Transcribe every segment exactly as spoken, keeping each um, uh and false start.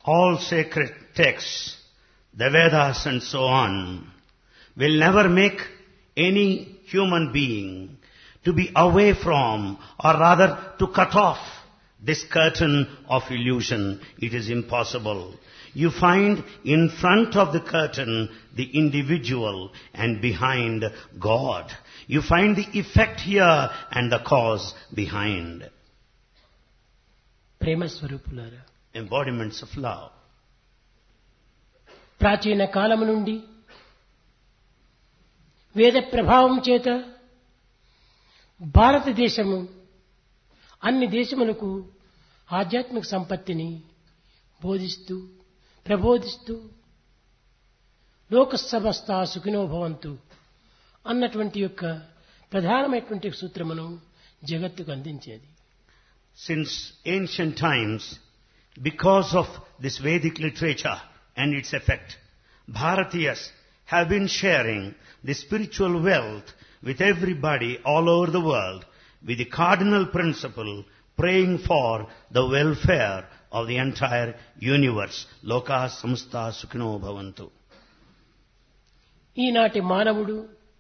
All sacred texts, the Vedas and so on, will never make any human being to be away from, or rather to cut off this curtain of illusion. It is impossible. You find in front of the curtain the individual and behind God. You find the effect here and the cause behind. ప్రేమ స్వరూపులారా, Embodiments of love. ప్రాచీన కాలము నుండి వేద ప్రభావం చేత భారతదేశము అన్ని దేశములకు ఆధ్యాత్మిక సంపత్తిని బోధిస్తూ ప్రబోధిస్తూ లోక సమస్త సుఖినో భవంతు అన్నటువంటి యొక్క ప్రధానమైనటువంటి సూత్రమును జగత్తుకు అందించేది. Since ancient times, because of this Vedic literature and its effect, Bharatiyas have been sharing the spiritual wealth with everybody all over the world, with the cardinal principle praying for the welfare of the entire universe. Loka samsta sukhino bhavantu. ఈనాటి మానవుడు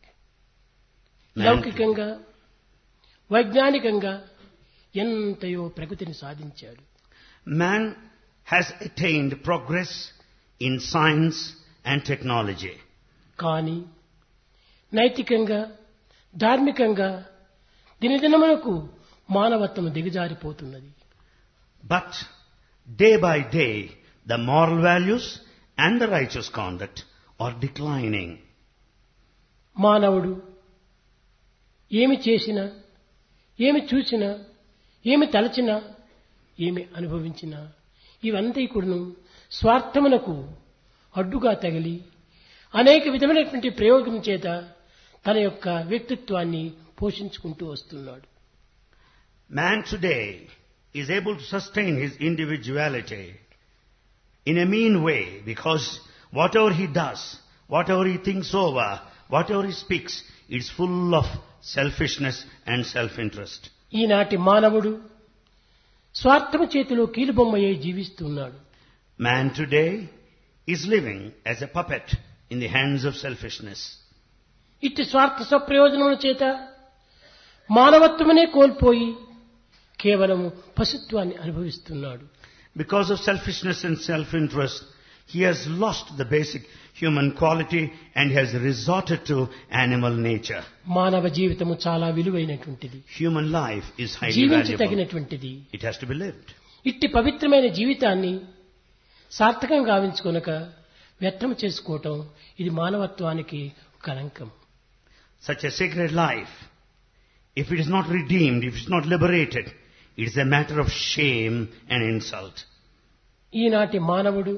లౌకికంగా వైజ్ఞానికంగా ఎంతయో ప్రగతిని సాధించాడు. Man has attained progress in science and technology. కానీ నైతికంగా ధార్మికంగా దినదినములకు మానవత్వం దిగజారిపోతున్నది. But day by day, the moral values and the righteous conduct are declining. మానవుడు ఏమి చేసినా, ఏమి చూసినా, ఏమి తలచినా, ఏమి అనుభవించినా ఇవంతా కూడాను స్వార్థమునకు అడ్డుగా తగిలి అనేక విధమైనటువంటి ప్రయోగం చేత తన యొక్క వ్యక్తిత్వాన్ని పోషించుకుంటూ వస్తున్నాడు. Man today is able to sustain his individuality in a mean way because whatever he does, whatever he thinks over, whatever he speaks, it's full of selfishness and self-interest. ఈనాటి మానవుడు స్వార్థము చేతిలో కీలుబొమ్మయ్యే జీవిస్తున్నాడు. Man today is living as a puppet in the hands of selfishness. ఇట్టి స్వార్థ స్వప్రయోజనముల చేత మానవత్వమనే కోల్పోయి కేవలము పశుత్వాన్ని అనుభవిస్తున్నాడు. Because of selfishness and self-interest, he has lost the basic human quality and has resorted to animal nature. మానవ జీవితము చాలా విలువైనటువంటిది. Human life is highly జీవించ valuable. తగినటువంటిది. It has to be lived. ఇట్టి పవిత్రమైన జీవితాన్ని సార్థకం గావించుకొనక వ్యర్థం చేసుకోవటం ఇది మానవత్వానికి కళంకం. Such a sacred life, if it is not redeemed, if it is not liberated, it is a matter of shame and insult. ఈనాటి మానవుడు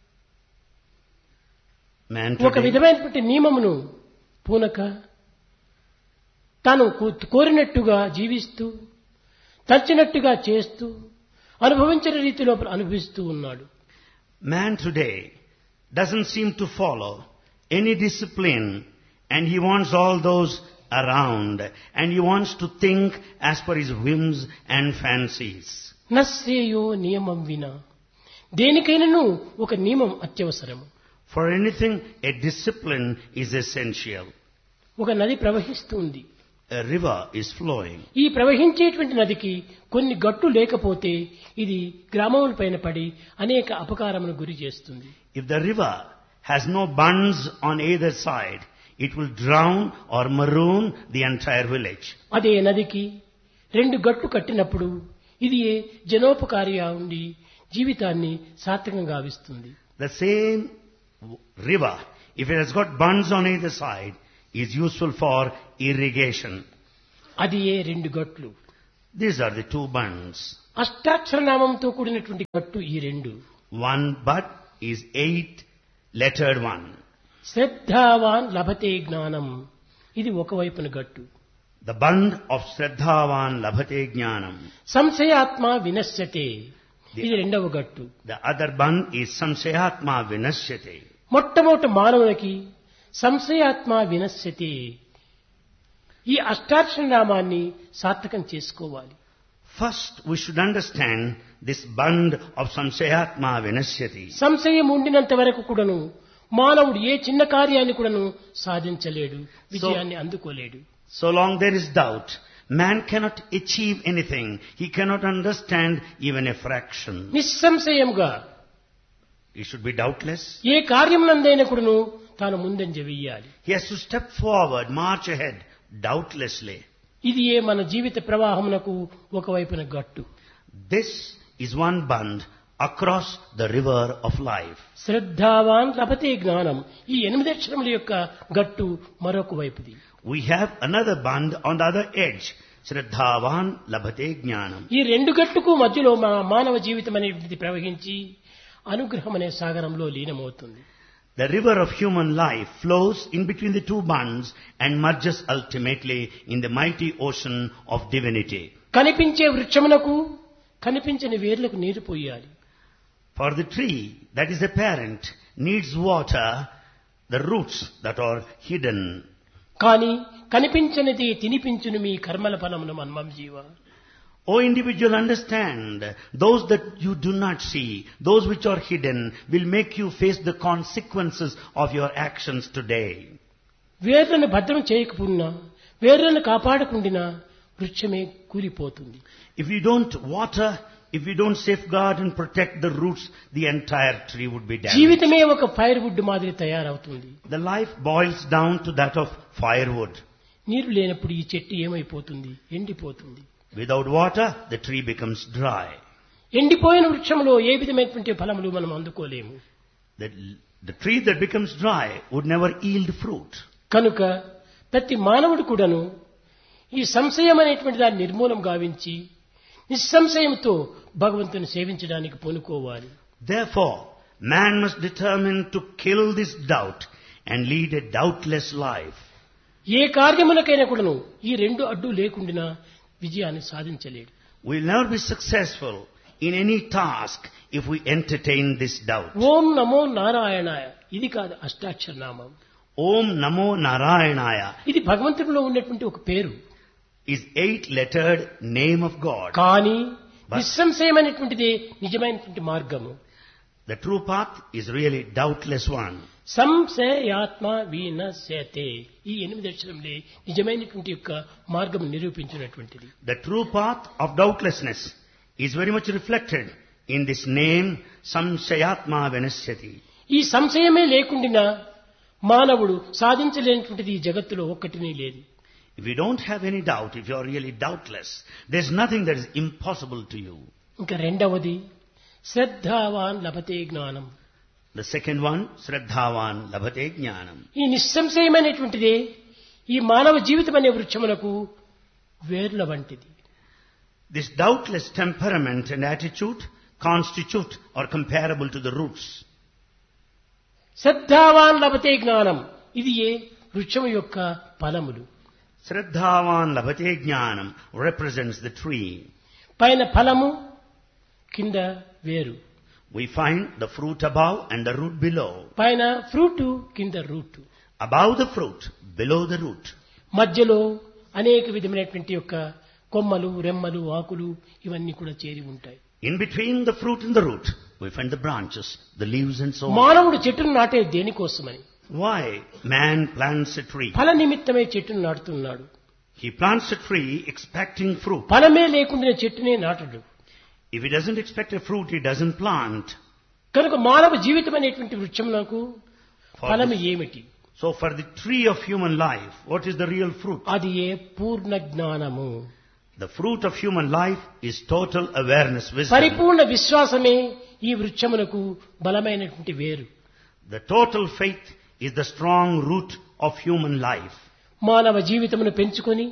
Man ఒక today, విధమైనటువంటి నియమమును పూనక తాను కోరినట్టుగా జీవిస్తూ తచ్చినట్టుగా చేస్తూ అనుభవించిన రీతిలో అనుభవిస్తూ ఉన్నాడు. man today doesn't seem to follow any discipline, and he wants all those around, and he wants to think as per his whims and fancies. నశ్రేయో నియమం వినా, దేనికైనాను ఒక నియమం అత్యవసరము. For anything, a discipline is essential. ఒక నది ప్రవహిస్తుంది. A river is flowing. ఈ ప్రవహించేటువంటి నదికి కొన్ని గట్టు లేకపోతే ఇది గ్రామములపైన పడి అనేక అపకారమును గురి చేస్తుంది. If the river has no bunds on either side, it will drown or maroon the entire village. అదే నదికి రెండు గట్టు కట్టినప్పుడు ఇది జనోపకారిగా ఉండి జీవితాన్ని సార్థకంగా గావిస్తుంది. The same river, if it has got bunds on either side, is useful for irrigation. అది ఏ రెండు గట్లు. These are the two bunds. అష్టాక్షర నామంతో కూడినటువంటి గట్టు ఈ రెండు. One bud is eight lettered one. శ్రద్ధావాన్ లభతే జ్ఞానం, ఇది ఒకవైపున గట్టు. The bund of Shraddhavan Labhate Jnanam. సంశయాత్మ వినశ్యతే, ఇది రెండవ గట్టు. The other bund is Samsayatma Vinashyate. మొట్టమొదటి మానవునికి సంశయాత్మ వినశ్యతే, ఈ అష్టాక్షర నామాన్ని సార్థకం చేసుకోవాలి. First, we should understand this band of samsayatma vinasyati. సంశయం ఉండినంత వరకు కూడాను మానవుడు ఏ చిన్న కార్యాన్ని కూడాను సాధించలేడు, విజయాన్ని అందుకోలేడు. So long there is doubt, man cannot achieve anything. He cannot understand even a fraction. నిస్సంశయంగా He should be doubtless. ఏ కార్యమునందైనా కూడాను తాను ముందంజ వెయ్యాలి. He has to step forward, march ahead, doubtlessly. ఇది ఏ మన జీవిత ప్రవాహమునకు ఒకవైపున గట్టు. This is one band across the river of life. శ్రద్ధావాన్ లభతే జ్ఞానం, ఈ ఎనిమిది అక్షరముల యొక్క గట్టు మరొక వైపుది. We have another band on the other edge. Shraddhavan labhate jnanam. ఈ రెండు గట్టుకు మధ్యలో మన మానవ జీవితం అనేటువంటిది ప్రవహించి అనుగ్రహం అనే సాగరంలో లీనమవుతుంది. The river of human life flows in between the two bands and merges ultimately in the mighty ocean of divinity. కనిపించే వృక్షమునకు కనిపించని వేర్లకు నీరు పోయాలి. For the tree that is the parent needs water, the roots that are hidden. కానీ కనిపించనిది తినిపించును మీ కర్మల ఫలమును మన్మం జీవ. O individual, understand, those that you do not see, those which are hidden, will make you face the consequences of your actions today. వేర్లను భద్రం చేయకపోయినా, వేర్లను కాపాడకుండినా వృక్షమే కూలిపోతుంది. If you don't water, if you don't safeguard and protect the roots, the entire tree would be damaged. జీవితమే ఒక fire would మాదిరి తయారవుతుంది. The life boils down to that of firewood. నీరు లేనప్పుడు ఈ చెట్టు ఏమైపోతుంది? ఎండిపోతుంది. Without water, the tree becomes dry. ఎండిపోయిన వృక్షంలో ఏ విధమైనటువంటి ఫలములు మనం అందుకోలేము. The, the tree that becomes dry would never yield fruit. కనుక ప్రతి మానవుడు కూడాను ఈ సంశయం అనేటువంటి దాన్ని నిర్మూలం గావించి నిస్సంశయంతో భగవంతుని సేవించడానికి పూనుకోవాలి. Therefore, man must determine to kill this doubt and lead a doubtless life. ఏ కార్యములకైనా కూడాను ఈ రెండు అడ్డు లేకుండా విజయాన్ని సాధించలేడు. We will never be successful in any task if we entertain this doubt. ఓం నమో నారాయణాయ, ఇది కాదు అష్టాక్షర నామం. Om Namo Narayanaya ఇది భగవంతుడిలో ఉన్నటువంటి ఒక పేరు. is eight-lettered name of God. కానీ నిస్సంశయమైనటువంటిది నిజమైనటువంటి మార్గము. The true path is really doubtless one. సంశయాత్మ వినశ్యతే, ఈ ఎనిమిది అక్షరములే నిజమైనటువంటి యొక్క మార్గం నిరూపించినటువంటిది. The true path of doubtlessness is very much reflected in this name Samshayatma Vinasyati. ఈ సంశయమే లేకుండా మానవుడు సాధించలేనటువంటిది ఈ జగత్తులో ఒక్కటినే లేదు. If you don't have any doubt, if you are really doubtless, there's nothing that is impossible to you. ఇంకా రెండవది శ్రద్ధావాన్ లభతే జ్ఞానం. The second one, Shraddhavan Labhate Jnanam. ఈ నిస్సంశయమైనటువంటిదే ఈ మానవ జీవితం అనే వృక్షములకు వేర్ల వంటిది. This doubtless temperament and attitude constitute or comparable to the roots. శ్రద్ధావాన్ లభతే జ్ఞానం, ఇది ఏ వృక్షము యొక్క ఫలములు. Shraddhavan Labhate Jnanam represents the tree. పైన ఫలము, కింద వేరు. We find the fruit above and the root below. పైన ఫ్రూట్, కింద route. Above the fruit, below the root. మధ్యలో అనేక విధమైనటువంటి యొక్క కొమ్మలు, రెమ్మలు, ఆకులు ఇవన్నీ కూడా చేరి ఉంటాయి. In between the fruit and the root, we find the branches, the leaves and so on. మానవుడు చెట్టును నాటే దేనికోసమని? Why man plants a tree? ఫల నిమిత్తమే చెట్టును నాటుతున్నాడు. He plants a tree expecting fruit. ఫలమే లేకుండా చెట్టునే నాటడు. If he doesn't expect a fruit, he doesn't plant. కనుక మానవ జీవితం అనేటువంటి వృక్షమునకు For ఫలము this- ఏమిటి? So for the tree of human life, what is the real fruit? అది ఏ పూర్ణ జ్ఞానము. The fruit of human life is total awareness, wisdom. పరిపూర్ణ విశ్వాసమే ఈ వృక్షమునకు బలమైనటువంటి వేరు. The total faith is the strong root of human life. మానవ జీవితమును పెంచుకొని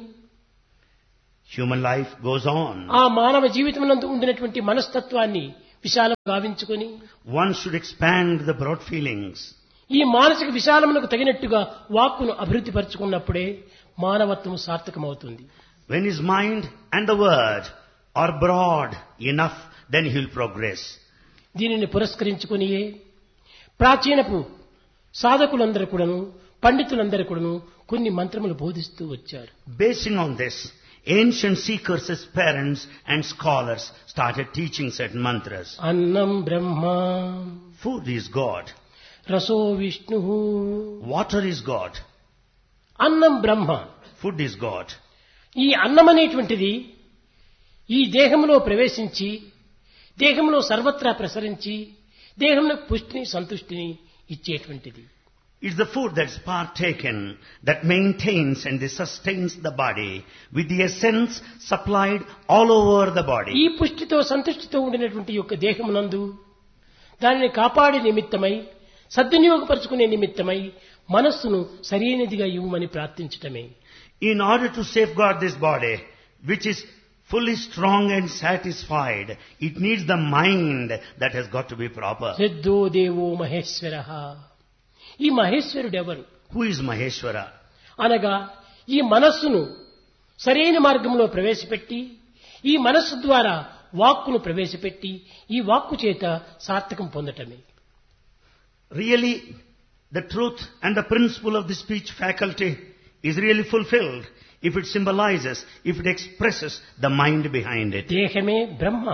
Human life goes on. ఆ మానవ జీవితమునందు ఉండినటువంటి మనస్తత్వాన్ని విశాలం గావించుకొని One should expand the broad feelings. ఈ మానసిక విశాలమునకు తగినట్టుగా వాక్కును అభివృద్ధి పరుచుకున్నప్పుడే మానవత్వము సార్థకమవుతుంది. When his mind and the word are broad enough, then he will progress. దీనిని పురస్కరించుకునియే ప్రాచీనపు సాధకులందరూ కూడాను, పండితులందరూ కూడాను కొన్ని మంత్రములు బోధిస్తూ వచ్చారు. Basing on this, Ancient seekers as parents and scholars started teaching certain mantras. అన్నం బ్రహ్మ, Food is God. రసో Vishnu. Water is God. అన్నం బ్రహ్మ. Food is God. ఈ అన్నం అనేటువంటిది ఈ దేహంలో ప్రవేశించి దేహంలో సర్వత్రా ప్రసరించి దేహంలో పుష్టిని సంతుష్టిని ఇచ్చేటువంటిది. It's the food that's partaken that maintains and sustains the body with the essence supplied all over the body. ఈ పుష్టితో సంతుష్టితో ఉండినటువంటి యొక్క దేహమునందు దానిని కాపాడే నిమిత్తమై సద్వినియోగపరుచుకునే నిమిత్తమై మనస్సును సరైనదిగా ఇవ్వమని ప్రార్థించటమే. In order to safeguard this body, which is fully strong and satisfied, it needs the mind that has got to be proper. Sidho దేవో మహేశ్వరః. ఈ మహేశ్వరుడు ఎవరు? Who is Maheshwara? అనగా ఈ మనస్సును సరైన మార్గంలో ప్రవేశపెట్టి ఈ మనస్సు ద్వారా వాక్కును ప్రవేశపెట్టి ఈ వాక్కు చేత సార్థకం పొందటమే. Really, the truth and the principle of the speech faculty is really fulfilled if it symbolizes, if it expresses the mind behind it. దేహమే బ్రహ్మ.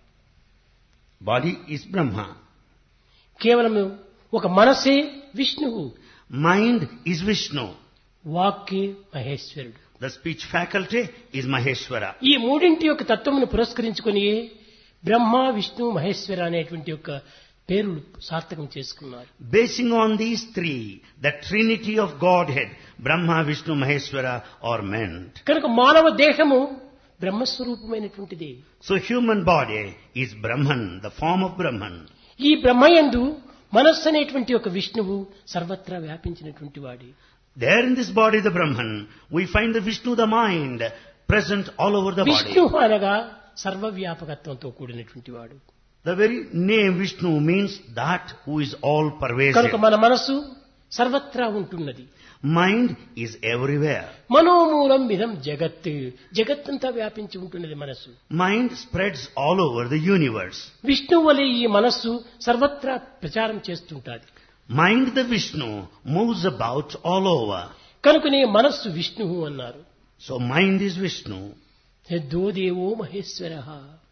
Body is Brahma. కేవలం ఒక మనసే విష్ణువు. Mind is Vishnu. వాక్కే మహేశ్వరుడు. The speech faculty is Maheshwara. ఈ మూడింటి యొక్క తత్వమును పురస్కరించుకొని బ్రహ్మ విష్ణు మహేశ్వర అనేటువంటి యొక్క పేర్లు సార్థకం చేసుకున్నారు. Basing on these three, the trinity of Godhead, Brahma, Vishnu, Maheshwara are meant. కనుక మానవ దేహము బ్రహ్మస్వరూపమైనటువంటిది. So human body is Brahman, the form of Brahman. ఈ బ్రహ్మయందు మనస్సు అనేటువంటి ఒక విష్ణువు సర్వత్రా వ్యాపించినటువంటి వాడి. There in this body, the Brahman, we find the Vishnu, the mind, present all over the body. Vishnu అనగా సర్వవ్యాపకత్వంతో కూడినటువంటి వాడు. The very name Vishnu means that who is all pervasive. కనుక మన మనస్సు సర్వత్రా ఉంటున్నది. Mind is everywhere. మనోమూలం విధం జగత్. జగత్తంతా వ్యాపించి ఉంటున్నది మనస్సు. Mind spreads all over the universe. Vishnu వలె ఈ మనస్సు సర్వత్రా ప్రచారం చేస్తుంటాది. Mind, the Vishnu, moves about all over. కనుకనే మనస్సు విష్ణువు అన్నారు. So mind is Vishnu. Sidho దేవో మహేశ్వరః.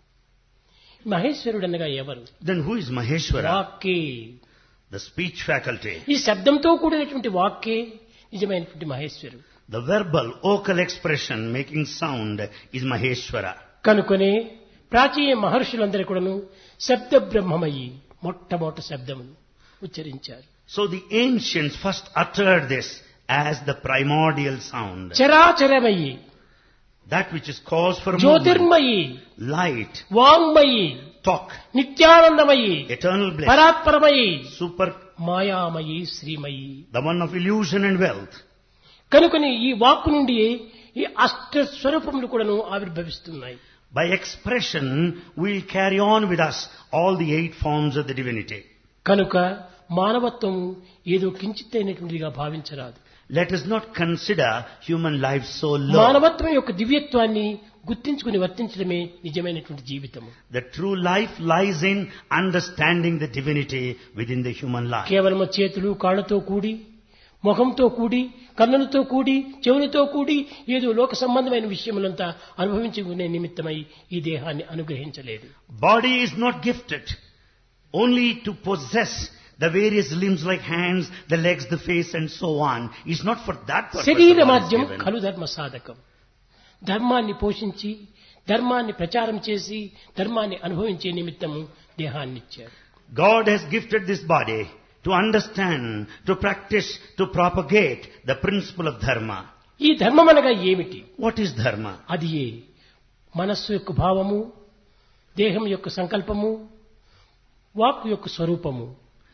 మహేశ్వరుడు అనగా ఎవరు? Then who is Maheshwara? వాక్కే. The speech faculty. ఈ శబ్దంతో కూడినటువంటి వాక్కే నిజమైనటువంటి మహేశ్వరుడు. The verbal, vocal expression making sound is Maheshwara. కనుకనే ప్రాచీన మహర్షులందరూ కూడాను శబ్ద బ్రహ్మమయి మొట్టమొదటి శబ్దమును ఉచ్చరించారు. So the ancients first uttered this as the primordial sound. చరాచరమయి, That which is cause for movement, Jyotirmayi, light, వాంగ్మయి, talk, నిత్యానందమయి, eternal bliss, పరాత్పరమయి, super, మాయామయి, Srimayi. the one of illusion and wealth. కనుకని ఈ వాక్కు నుండి ఈ అష్ట స్వరూపములు కూడాను ఆవిర్భవిస్తున్నాయి. By expression, we'll carry on with us all the eight forms of the divinity. కనుక మానవత్వం ఏదో కించిత్తైనటువంటిదిగా భావించరాదు. Let us not consider human life so low. మానవత్వం యొక్క దివ్యత్వాన్ని గుర్తించుకుని వర్తించడమే నిజమైనటువంటి జీవితము. The true life lies in understanding the divinity within the human life. కేవలం చేతులు కాళ్ళతో కూడి, ముఖంతో కూడి, కన్నులతో కూడి, చెవులతో కూడి ఏదో లోక సంబంధమైన విషయములంతా అనుభవించుకునే నిమిత్తమై ఈ దేహాన్ని అనుగ్రహించలేదు. Body is not gifted only to possess the various limbs like hands, the legs, the face and so on. It's not for that purpose. శరీర the body is మాధ్యం given. ఖలు ధర్మ సాధకం. ధర్మాన్ని పోషించి ధర్మాన్ని ప్రచారం చేసి ధర్మాన్ని అనుభవించే నిమిత్తము దేహాన్ని ఇచ్చాడు. God has gifted this body to understand, to practice, to propagate the principle of dharma. ఈ ధర్మం అనగా ఏమిటి? What is dharma? అది ఏ మనస్సు యొక్క భావము, దేహం యొక్క సంకల్పము, వాక్కు యొక్క స్వరూపము.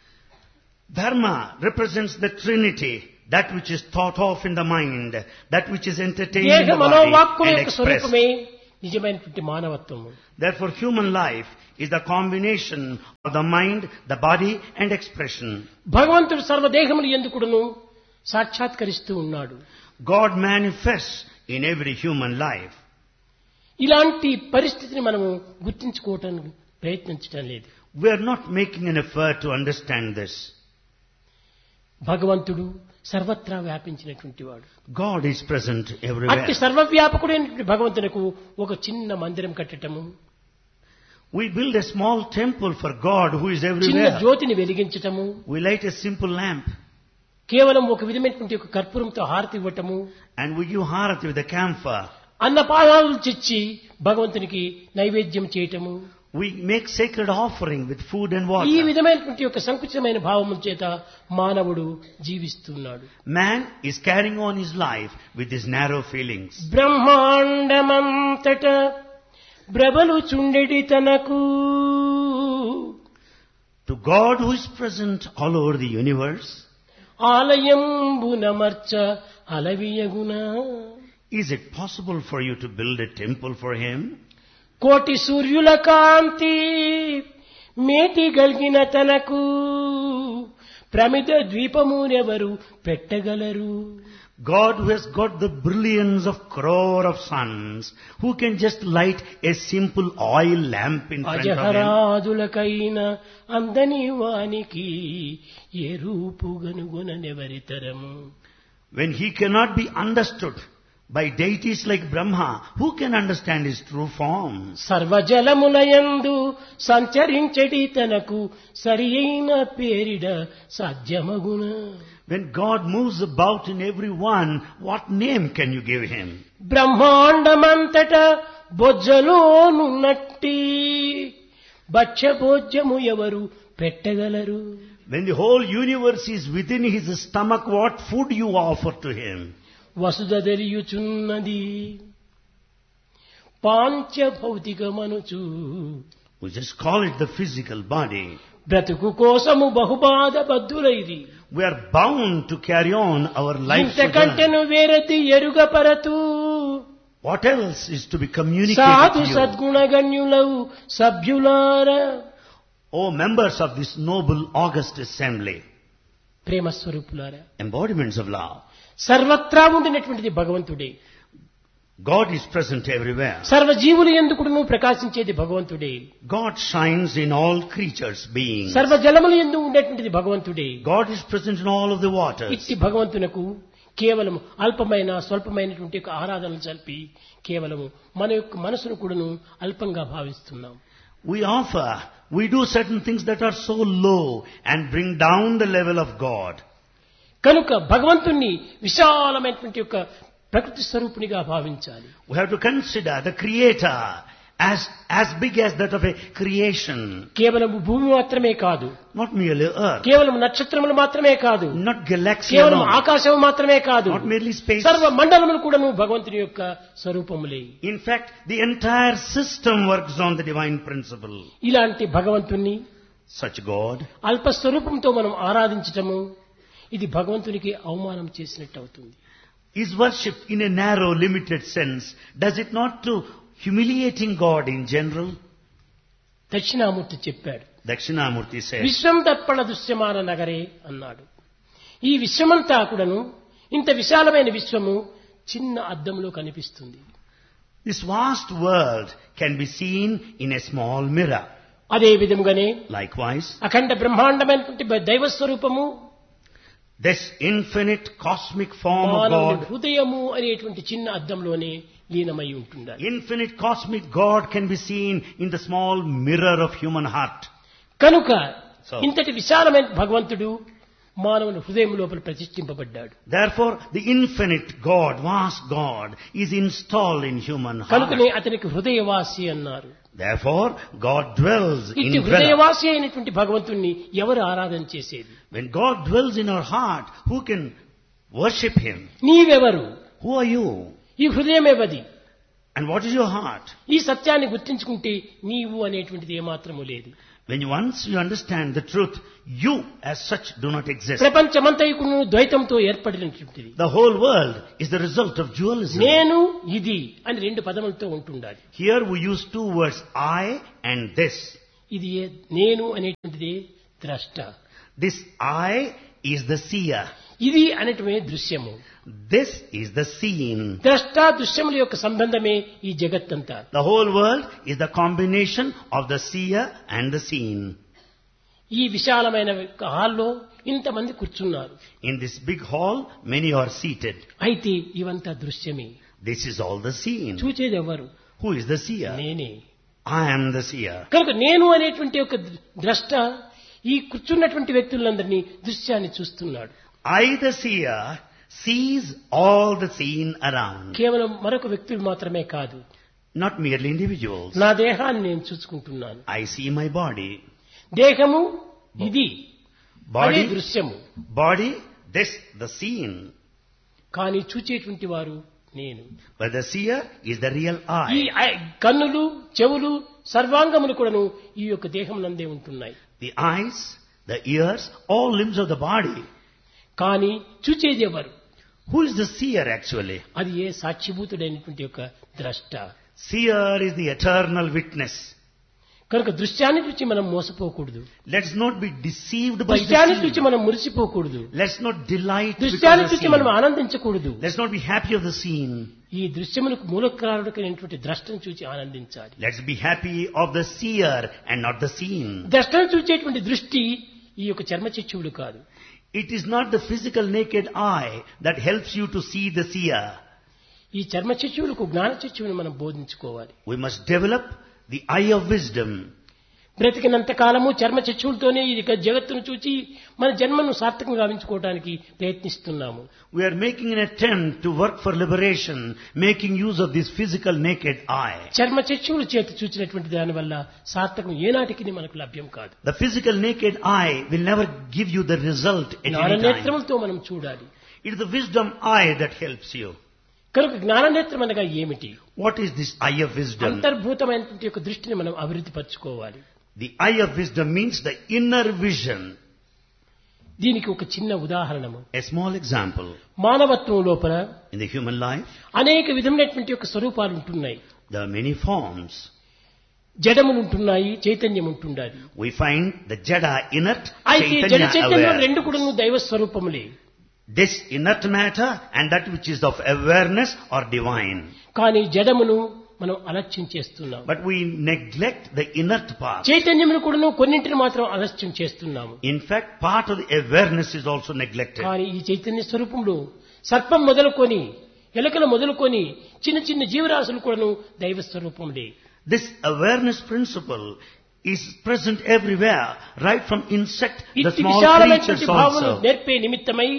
Dharma represents the trinity, that which is thought of in the mind, that which is entertained in దేహ the మనోవాక్కుల body and యొక్క expressed. స్వరూపమే నిజమైనటువంటి మానవత్వము. Therefore, human life is the combination of the mind, the body and expression. భగవంతుడు సర్వదేహములు ఎందుకుడును సాక్షాత్కరిస్తూ ఉన్నాడు. God manifests in every human life. ఇలాంటి పరిస్థితిని మనము గుర్తించుకోవటానికి ప్రయత్నించడం లేదు. We are not making an effort to understand this. భగవంతుడు సర్వత్రా వ్యాపించినటువంటి వాడు. God is present everywhere. అట్టి సర్వవ్యాపకుడైనటువంటి భగవంతునకు ఒక చిన్న మందిరం కట్టటము, We build a small temple for God who is చిన్న everywhere. జ్యోతిని వెలిగించటము, We light a simple lamp కేవలం ఒక విధమైనటువంటి ఒక కర్పూరంతో హారతి ఇవ్వటము, and we give harati with a camphor. అన్నపానాలు చిచ్చి భగవంతునికి నైవేద్యం చేయటము, We make sacred offering with food and ఈ water. విధమైనటువంటి ఒక సంకుచితమైన భావము చేత మానవుడు జీవిస్తున్నాడు. Man is carrying on his life with his narrow feelings. బ్రహ్మాండమంతట బ్రబలు చుండెడి తనకు, To God who is present all over the universe, ఆలయంబునమర్చ అలవియగున, is it possible for you to build a temple for him? కోటి సూర్యుల కాంతి మేటి గల్గిన తనకు ప్రమిద ద్వీపమునెవరు పెట్టగలరు. God who has got the brilliance of crore of suns, who can just light a simple oil lamp in front of him? అజహరాదులకైన అందని వానికి ఏ రూపుగనుగొనెవరితరము. When he cannot be understood by deities like Brahma, who can understand his true form? సర్వజలములయందు సంచరించడి తనకు సరి అయిన పేరిడ సాధ్యమగున. When God moves about in everyone, what name can you give him? బ్రహ్మాండమంతట బొజ్జలోనున్నట్టి భక్ష్య భోజ్యము ఎవరు పెట్టగలరు. When the whole universe is within his stomach, what food you offer to him? Vasudha తెలియుచున్నది పాంచభౌతికమనుచు, We just call it the physical body. బ్రతుకు కోసము బహుబాధ బద్ధులైరి, We are bound to carry on our life. ఇంతకంటెను వేరది ఎరుగపరతు. What else is to be communicated సాధు to you? సద్గుణగణ్యులవు సభ్యులార, O members of this noble august assembly, ప్రేమ స్వరూపులారా, embodiments of love. సర్వత్రా ఉండినటువంటిది భగవంతుడే. God is present everywhere. సర్వజీవులు ఎందుకును ప్రకాశించేది భగవంతుడే. God shines in all creatures, beings. సర్వజలములు ఎందు ఉండేటువంటిది భగవంతుడే. God is present in all of the waters. ఇట్టి భగవంతునకు కేవలం అల్పమైన స్వల్పమైనటువంటి ఒక ఆరాధనలు జరిపి కేవలము మన యొక్క మనసును కూడాను అల్పంగా భావిస్తున్నాం. We offer, we do certain things that are so low and bring down the level of God. కనుక భగవంతుణ్ణి విశాలమైనటువంటి యొక్క ప్రకృతి స్వరూపునిగా భావించాలి. We have to consider the Creator as, as big as that of a creation. కేవలం భూమి మాత్రమే కాదు, Not merely earth, కేవలం నక్షత్రములు మాత్రమే కాదు, not galaxy కేవలం alone, ఆకాశం మాత్రమే కాదు, not merely space. సర్వ మండలములు కూడాను భగవంతుని యొక్క స్వరూపములే. In fact, the entire system works on the divine principle. ఇలాంటి భగవంతుణ్ణి Such God, అల్ప స్వరూపంతో మనం ఆరాధించటము ఇది భగవంతునికి అవమానం చేసినట్టు అవుతుంది. is worshipped in a narrow, limited sense. Does it not to humiliating God in general? Dakshinamurthy చెప్పాడు, Dakshinamurti said, విశ్వం దర్పణ దృశ్యమాన నగరే అన్నాడు. ఈ విశ్వమంతా కూడాను ఇంత విశాలమైన విశ్వము చిన్న అద్దంలో కనిపిస్తుంది. this vast world can be seen in a small mirror. అదే విధముగానే Likewise, అఖండ బ్రహ్మాండమైనటువంటి దైవ స్వరూపము this infinite cosmic form of మానవుని God, హృదయము అనేటువంటి చిన్న అద్దంలోనే లీనమై ఉంటుండాలి. infinite cosmic God can be seen in the small mirror of human heart. కనుక So- ఇంతటి విశాలమైన భగవంతుడు మానవుని హృదయం లోపల ప్రతిష్ఠింపబడ్డాడు. Therefore, the infinite God, vast God, is installed in human heart. కనుకనే అతనికి హృదయవాసి అన్నారు. Therefore, God dwells in ఇట్టి dweller. హృదయవాసి అయినటువంటి భగవంతుణ్ణి ఎవరు ఆరాధన చేసేది? When God dwells in our heart, who can worship Him? నీవెవరు? Who are you? ఈ హృదయమేవది? And what is your heart? ఈ సత్యాన్ని గుర్తించుకుంటే నీవు అనేటువంటిది ఏమాత్రము లేదు. When you, once you understand the truth, you as such do not exist. ప్రపంచమంతయుకును ద్వైతంతో ఏర్పడినటువంటిది. The whole world is the result of dualism. నేను ఇది అని రెండు పదములతో ఉంటుండాలి. Here we use two words, I and this. ఇది ఏ- నేను అనేటువంటిది ద్రష్ట, This I is the seer. ఇది అనేటువంటి దృశ్యము. This is the seen. ద్రష్ట దృశ్యముల యొక్క సంబంధమే ఈ జగత్తంతా. The whole world is the combination of the seer and the seen. ఈ విశాలమైన హాల్లో ఇంతమంది కూర్చున్నారు. In this big hall, many are seated. అయితే ఇవంతా దృశ్యమే. This is all the scene. చూచేది ఎవరు? Who is the seer? నేనే. I am the seer. కనుక నేను అనేటువంటి ఒక ద్రష్ట ఈ కూర్చున్నటువంటి వ్యక్తులందరినీ దృశ్యాన్ని చూస్తున్నాడు. I, the seer, sees all the scene around. కేవలం మరొక వ్యక్తులు మాత్రమే కాదు. Not merely individuals. నా దేహాన్ని నేను చూసుకుంటున్నాను. I see my body. దేహము ఇది. అదే Body, దృశ్యము. body, this, the scene. కానీ చూచేటువంటి వారు నేను. But the seer is the real ఈ I. ఐ- కన్నులు, చెవులు, సర్వాంగములు కూడాను ఈ యొక్క దేహం నందే ఉంటున్నాయి. The eyes, the ears, all limbs of the body. కానీ చూచేది ఎవరు? Who is the seer actually? అది ఏ సాక్షిభూతుడైనటువంటి యొక్క ద్రష్ట. Seer is the eternal witness. కనుక దృశ్యాన్ని చూచి మనం మోసపోకూడదు. Let's not be deceived by the దృశ్యాన్ని చూచి scene. మనం మురిసిపోకూడదు. Let's not delight because దృశ్యాన్ని of the చూచి మనం scene. ఆనందించకూడదు. Let's not be happy of the scene. ఈ దృశ్యములకు మూలకారుడైనటువంటి ద్రష్టను చూచి ఆనందించాలి. Let's be happy of the seer and not the scene. ద్రష్టను చూచేటువంటి దృష్టి ఈ యొక్క చర్మచక్షువులు కాదు. It is not the physical naked eye that helps you to see the seer. ఈ చర్మచక్షువులకు జ్ఞానచక్షువుని మనం బోధించుకోవాలి. We must develop the eye of wisdom. బ్రతికినంత కాలము చర్మచక్షువులతోనే ఈ జగత్తును చూచి మన జన్మను సార్థకంగా గావించుకోవడానికి ప్రయత్నిస్తున్నాము. We are making an attempt to work for liberation, making use of this physical naked eye. చర్మచక్షువుల చేత చూచినటువంటి దాని వల్ల సార్థకం ఏనాటికి మనకు లభ్యం కాదు. The physical naked eye will never give you the result at any time. జ్ఞాననేత్రములతో మనం చూడాలి. It is the wisdom eye that helps you. కనుక జ్ఞాననేత్రం అనగా ఏమిటి? What is this eye of wisdom? అంతర్భూతమైనటువంటి యొక్క దృష్టిని మనం అభివృద్ధి పరచుకోవాలి. The eye of wisdom means the inner vision. దీనికి ఒక చిన్న ఉదాహరణము. A small example. మానవత్వం లోపల In the human life, అనేక విధమైనటువంటి యొక్క స్వరూపాలు ఉంటున్నాయి. there are many forms. జడములు ఉంటున్నాయి, చైతన్యం ఉంటుండాలి. We find the jada inert, అయితే జడ chaitanya చైతన్యం aware. రెండు కూడా దైవ స్వరూపములే. This inert matter and that which is of awareness are divine. కానీ జడమును మనం అలక్ష్యం చేస్తున్నాం. But we neglect the inert part. చైతన్యమును కూడాను కొన్నింటిని మాత్రం అలక్ష్యం చేస్తున్నాము. In fact, part of the awareness is also neglected. కానీ ఈ చైతన్య స్వరూపంలో సర్పం మొదలుకొని ఎలకలు మొదలుకొని చిన్న చిన్న జీవరాశులు కూడాను దైవ స్వరూపములే. This awareness principle is present everywhere, right from insect, the ఇట్టి small విశాలమైనటువంటి creatures భావమును also. నేర్పే నిమిత్తమై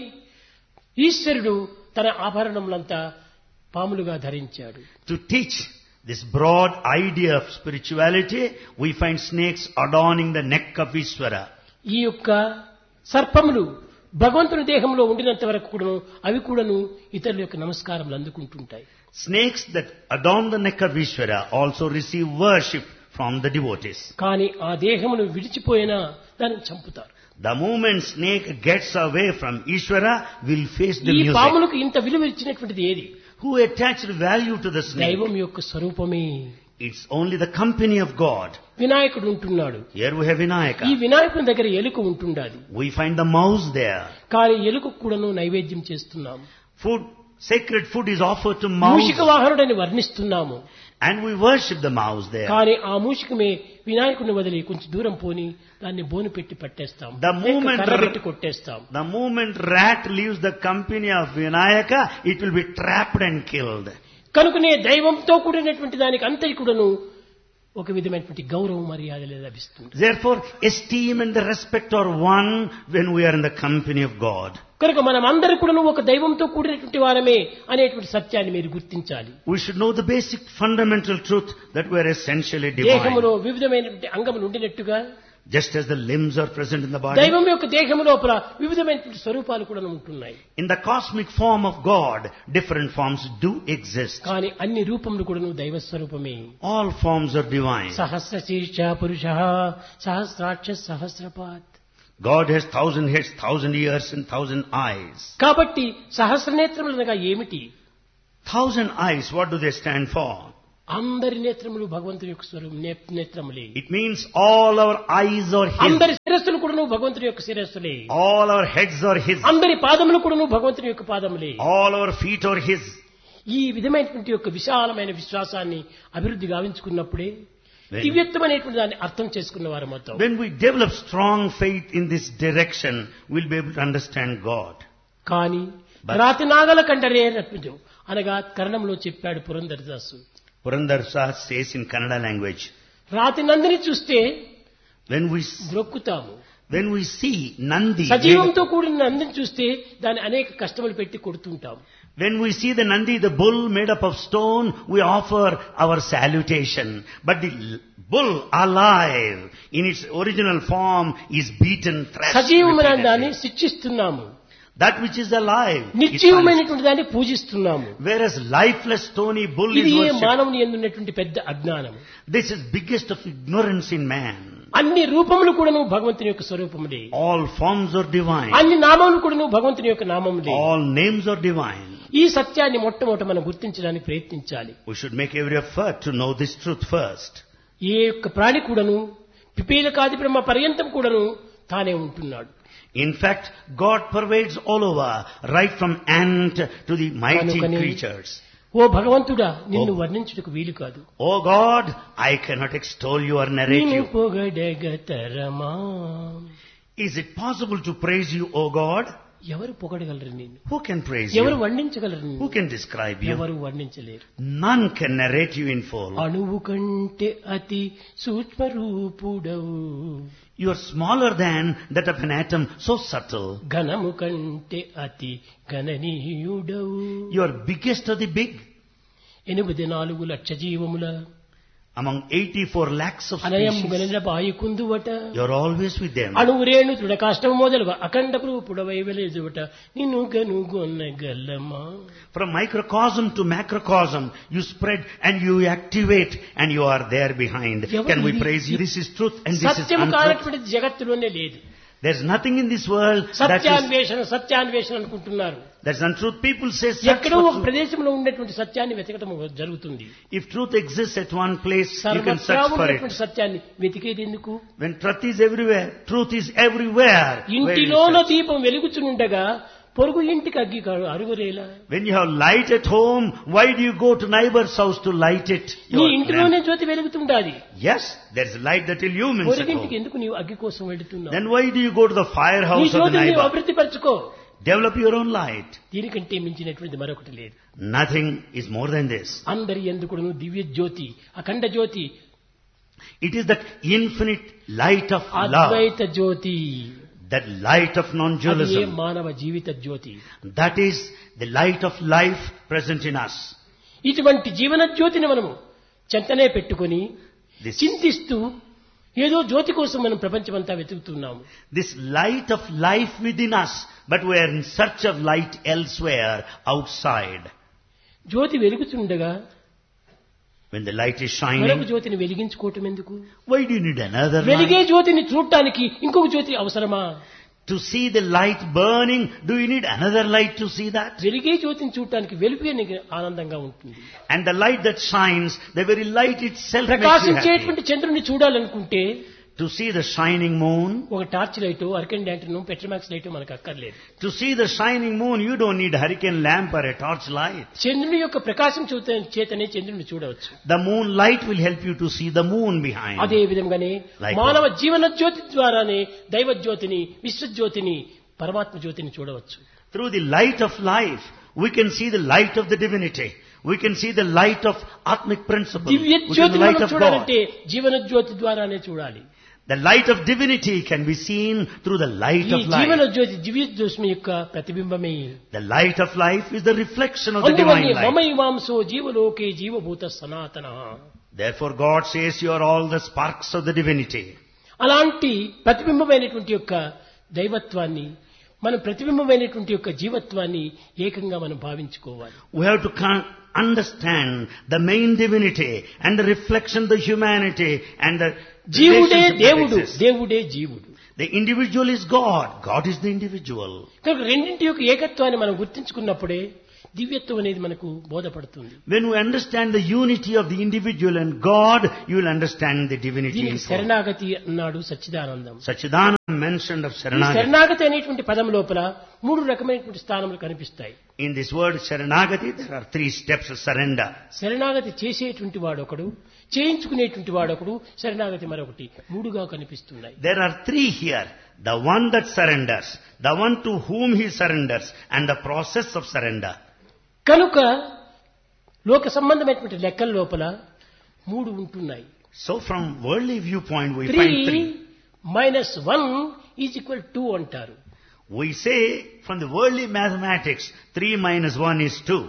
ఈశ్వరుడు తన ఆభరణములంతా పాములుగా ధరించాడు. To teach this broad idea of spirituality, we find snakes adorning the neck of Ishvara. ఈ యొక్క సర్పములు భగవంతుని దేహంలో ఉండినంత వరకు కూడాను అవి కూడాను ఇతరుల యొక్క నమస్కారములు అందుకుంటుంటాయి. Snakes that adorn the neck of Ishvara also receive worship from the devotees. కానీ ఆ దేహమును విడిచిపోయినా దాన్ని చంపుతారు. The moment snake gets away from Ishvara, will face the ఈ music. పాములకు ఇంత విలువ ఇచ్చినటువంటిది ఏది? Who attached value to the snake? దైవం యొక్క స్వరూపమే. It's only the company of God. వినాయకుడు ఉంటున్నాడు. Here we have ఈ Vinayaka. వినాయకుని దగ్గర ఎలుక ఉంటుండాలి. We find the mouse there. కానీ ఎలుక కూడాను నైవేద్యం చేస్తున్నాము. Food, sacred food is offered to mouse. Mushika వాహనుడని వర్ణిస్తున్నాము. And we worship the mouse there. కానీ ఆ మూషికమే వినాయకుడిని వదిలి కొంచెం దూరం పోని దాన్ని బోను పెట్టి పట్టేస్తాం. The లేక moment- కర్ర పెట్టి కొట్టేస్తాం. The moment rat leaves the company of Vinayaka, it will be trapped and killed. కనుకనే దైవంతో కూడినటువంటి దానికి అంతటి కూడాను ఒక విధమైనటువంటి గౌరవ మర్యాదలు లభిస్తుంది. Therefore, esteem and the respect are one when we are in the company of God. కనుక మనం అందరూ కూడాను ఒక దైవంతో కూడినటువంటి వారమే అనేటువంటి సత్యాన్ని మీరు గుర్తించాలి. We should know the basic fundamental truth that we are essentially దేహములో divine. వివిధమైనటువంటి అంగములు ఉండినట్టుగా Just as the limbs are present in the body. దైవం యొక్క దేహము లోపల వివిధమైనటువంటి స్వరూపాలు కూడా ఉంటున్నాయి. In the cosmic form of God, different forms do exist. కానీ అన్ని రూపములు కూడా దైవ స్వరూపమే. All forms are divine. సహస్ర శీర్ష పురుష సహస్రాక్ష సహస్రపాత్. God has thousand heads, thousand ears and thousand eyes. కాబట్టి సహస్ర నేత్రములు అనగా ఏమిటి? Thousand eyes, what do they stand for? అందరి నేత్రములు భగవంతుని యొక్క స్వరూపం నేత్రములే. It means all our eyes are His. అందరి శిరస్సులు కూడాను భగవంతుని యొక్క శిరస్సులే. All our heads are His. అందరి పాదములు కూడాను భగవంతుని యొక్క పాదములే. All our feet are His. ఈ విధమైనటువంటి యొక్క విశాలమైన విశ్వాసాన్ని అభివృద్ధి గావించుకున్నప్పుడే దివ్యత్వం అనేటువంటి దాన్ని అర్థం చేసుకున్న వారు మొత్తం. When we develop strong faith in this direction, we'll be able to understand God. కానీ రాతి నాగల కండరే రప్పించు అనగా కరణంలో చెప్పాడు Purandara Dasa. Purandar Das says in Kannada language, రాతి నందిని చూస్తే when we ద్రొక్కుతాము, when we see Nandi, సజీవంతో కూడిన నందిని చూస్తే దాన్ని అనేక కష్టములు పెట్టి కొడుతుంటాం. when we see the Nandi, the bull made up of stone, we offer our salutation. But the bull alive in its original form is beaten, thrashed సజీవమైన దాన్ని repeatedly. శిక్షిస్తున్నాము, That which is alive is punished. నిశ్చయమైనటువంటి దాన్ని పూజిస్తున్నాము. Whereas lifeless stony bull ఇది is A worshipped. మానవుని యందున్నటువంటి పెద్ద అజ్ఞానం. This is biggest of ignorance in man. అన్ని రూపములు కూడాను భగవంతుని యొక్క స్వరూపములే, All forms are divine. అన్ని నామములు కూడాను భగవంతుని యొక్క నామములే. All names are divine. ఈ సత్యాన్ని మొట్టమొదట మనం గుర్తించడానికి ప్రయత్నించాలి. We should make every effort to know this truth first. ఏ యొక్క ప్రాణి కూడాను పిపీలకాది బ్రహ్మ పర్యంతం కూడాను తానే ఉంటున్నాడు. In fact, God pervades all over, right from ant to the mighty Kanukani, creatures. ఓ భగవంతుడా నిన్ను ఓ. వర్ణించుటకు వీలు కాదు. Oh God, I cannot extol you or narrate నిన్ను you. పొగడగతరమా, Is it possible to praise you, O God? ఎవరు పొగడగలరు నిన్ను? Who can praise ఎవరు you? వర్ణించగలరు నిన్ను? Who can describe you? ఎవరు వర్ణించలేరు. None can narrate you in full. అణువు కంటే అతి సూక్ష్మరూపుడవు, You are smaller than that of an atom, so subtle. ఘనము కంటే అతి గణనీయుడవు, You are biggest of the big. ఎనిమిది నాలుగు లక్ష జీవముల Among eighty-four lakhs of అనయం species, గణన బాయుకుందువట, you are always with them. అణువు రేణు తృఢకాష్టము మొదలుగా అఖండ రూపుడవై వెలిజువట, నిన్ను గనుగొనగలమా. From microcosm to macrocosm, you spread and you activate and you are there behind. Evaru Can we idi- praise you? This is truth and this is సత్యము untruth. కానటువంటిది జగత్తులోనే లేదు. There's nothing in this world that is, సత్యాన్వేషణ సత్యాన్వేషణ అనుకుంటున్నారు. that's untruth. People say search ఎక్కడో for ఒక truth. ప్రదేశంలో ఉండేటువంటి సత్యాన్ని వెతకడం జరుగుతుంది. If truth exists at one place, you can సర్వత్రా search for ఉన్నటువంటి it. సత్యాన్ని వెతికేది ఎందుకు? When truth is everywhere, truth is everywhere. Where you ఇంటిలోన search? దీపం వెలుగుచుండగా పొరుగు ఇంటికి అగ్గి అరుగురేలా. When you have light at home, why do you go to neighbor's house to light it? నీ Your ఇంటిలోనే lamp. Jyothi వెలుగుతుండాలి. Yes, there is light that illumines at పొరుగింటికి home. ఎందుకు నీవు అగ్గి కోసం వెళుతున్నావు? Then why do you go to the నీ firehouse of the జ్యోతిని నీవు neighbor? అభివృద్ధి పరచుకో. Develop your own light. దీనికంటే మించినటువంటి మరొకటి లేదు. Nothing is more than this. అందరి ఎందుకును దివ్య జ్యోతి, అఖండ జ్యోతి, It is that infinite light of love, Advaita Jyothi, that light of అది ఏ non-dualism. మానవ జీవిత జ్యోతి. That is the light of life present in us. ఇటువంటి జీవన జ్యోతిని మనము చెంతనే పెట్టుకొని This, చింతిస్తూ ఏదో జ్యోతి కోసం మనం ప్రపంచమంతా వెతుకుతున్నాము. this light of life within us, but we are in search of light elsewhere, outside. Jyothi వెలుగుతుండగా When the light is మరొక shining, జ్యోతిని వెలిగించుకోవటం ఎందుకు? why do you need another వెలిగే light? జ్యోతిని చూడటానికి ఇంకొక జ్యోతి అవసరమా? To see the light burning, do you need another light to see that? వెలిగే జ్యోతిని చూడటానికి వెలుపే నీకు ఆనందంగా ఉంటుంది. And the light that shines, the very light itself makes you happy. ప్రకాశించేటువంటి చంద్రుని చూడాలనుకుంటే To see the shining moon, ఒక torch light, అర్కెన్ lantern, Petromax light మనకు అక్కర్లేదు. to see the shining moon, you don't need hurricane lamp or a torch light. చంద్రుని యొక్క ప్రకాశం చూత చేతనే చంద్రుని చూడవచ్చు. The moonlight will help you to see the moon behind. అదే విధంగానే Likewise. మానవ జీవన జ్యోతి ద్వారానే దైవ జ్యోతిని, విశ్వజ్యోతిని, పరమాత్మ జ్యోతిని చూడవచ్చు. Through the light of life, we can see the light of the divinity. We can see the light of Atmic principle. Divya We can జ్యోతిని light మనం of God. చూడాలంటే జీవన జ్యోతి ద్వారానే చూడాలి. The light of divinity can be seen through the light ఈ of జీవన life. జ్యోతి దివ్య జ్యోతి యొక్క ప్రతిబింబమే. The light of life is the reflection of the అందువల్లే divine light. మమైవాంసో జీవలోకే జీవభూత సనాతన. Therefore God says you are all the sparks of the divinity. అలాంటి ప్రతిబింబమైనటువంటి యొక్క దైవత్వాన్ని, మనం ప్రతిబింబమైనటువంటి యొక్క జీవత్వాన్ని ఏకంగా మనం భావించుకోవాలి. We have to con- understand the main divinity and the reflection of the humanity and the జీవుడే relationship that దేవుడు, exists. దేవుడే జీవుడు. The individual is God. God is the individual. కనుక రెండింటి యొక్క ఏకత్వాన్ని మనం గుర్తించుకున్నప్పుడే దివ్యత్వం అనేది మనకు బోధపడుతుంది. When we understand the unity of the individual and God, you will understand the divinity in దీనికి full. శరణాగతి అన్నాడు సచ్చిదానందం. Sachidananda mentioned of ఈ Saranagati. శరణాగతి అనేటువంటి పదం లోపల మూడు రకమైనటువంటి స్థానములు కనిపిస్తాయి. In this word Sharanagati, there are three steps of surrender. శరణాగతి చేసేటువంటి వాడొకడు, చేయించుకునేటువంటి వాడొకడు, శరణాగతి మరొకటి, మూడుగా కనిపిస్తున్నాయి. There are three here. The one that surrenders, the one to whom he surrenders, and the process of surrender. కనుక లోక సంబంధమైనటువంటి లెక్కల లోపల మూడు ఉంటున్నాయి. So from worldly viewpoint we three find three. Minus one is equal two అంటారు. We say from the worldly mathematics, three minus one is two.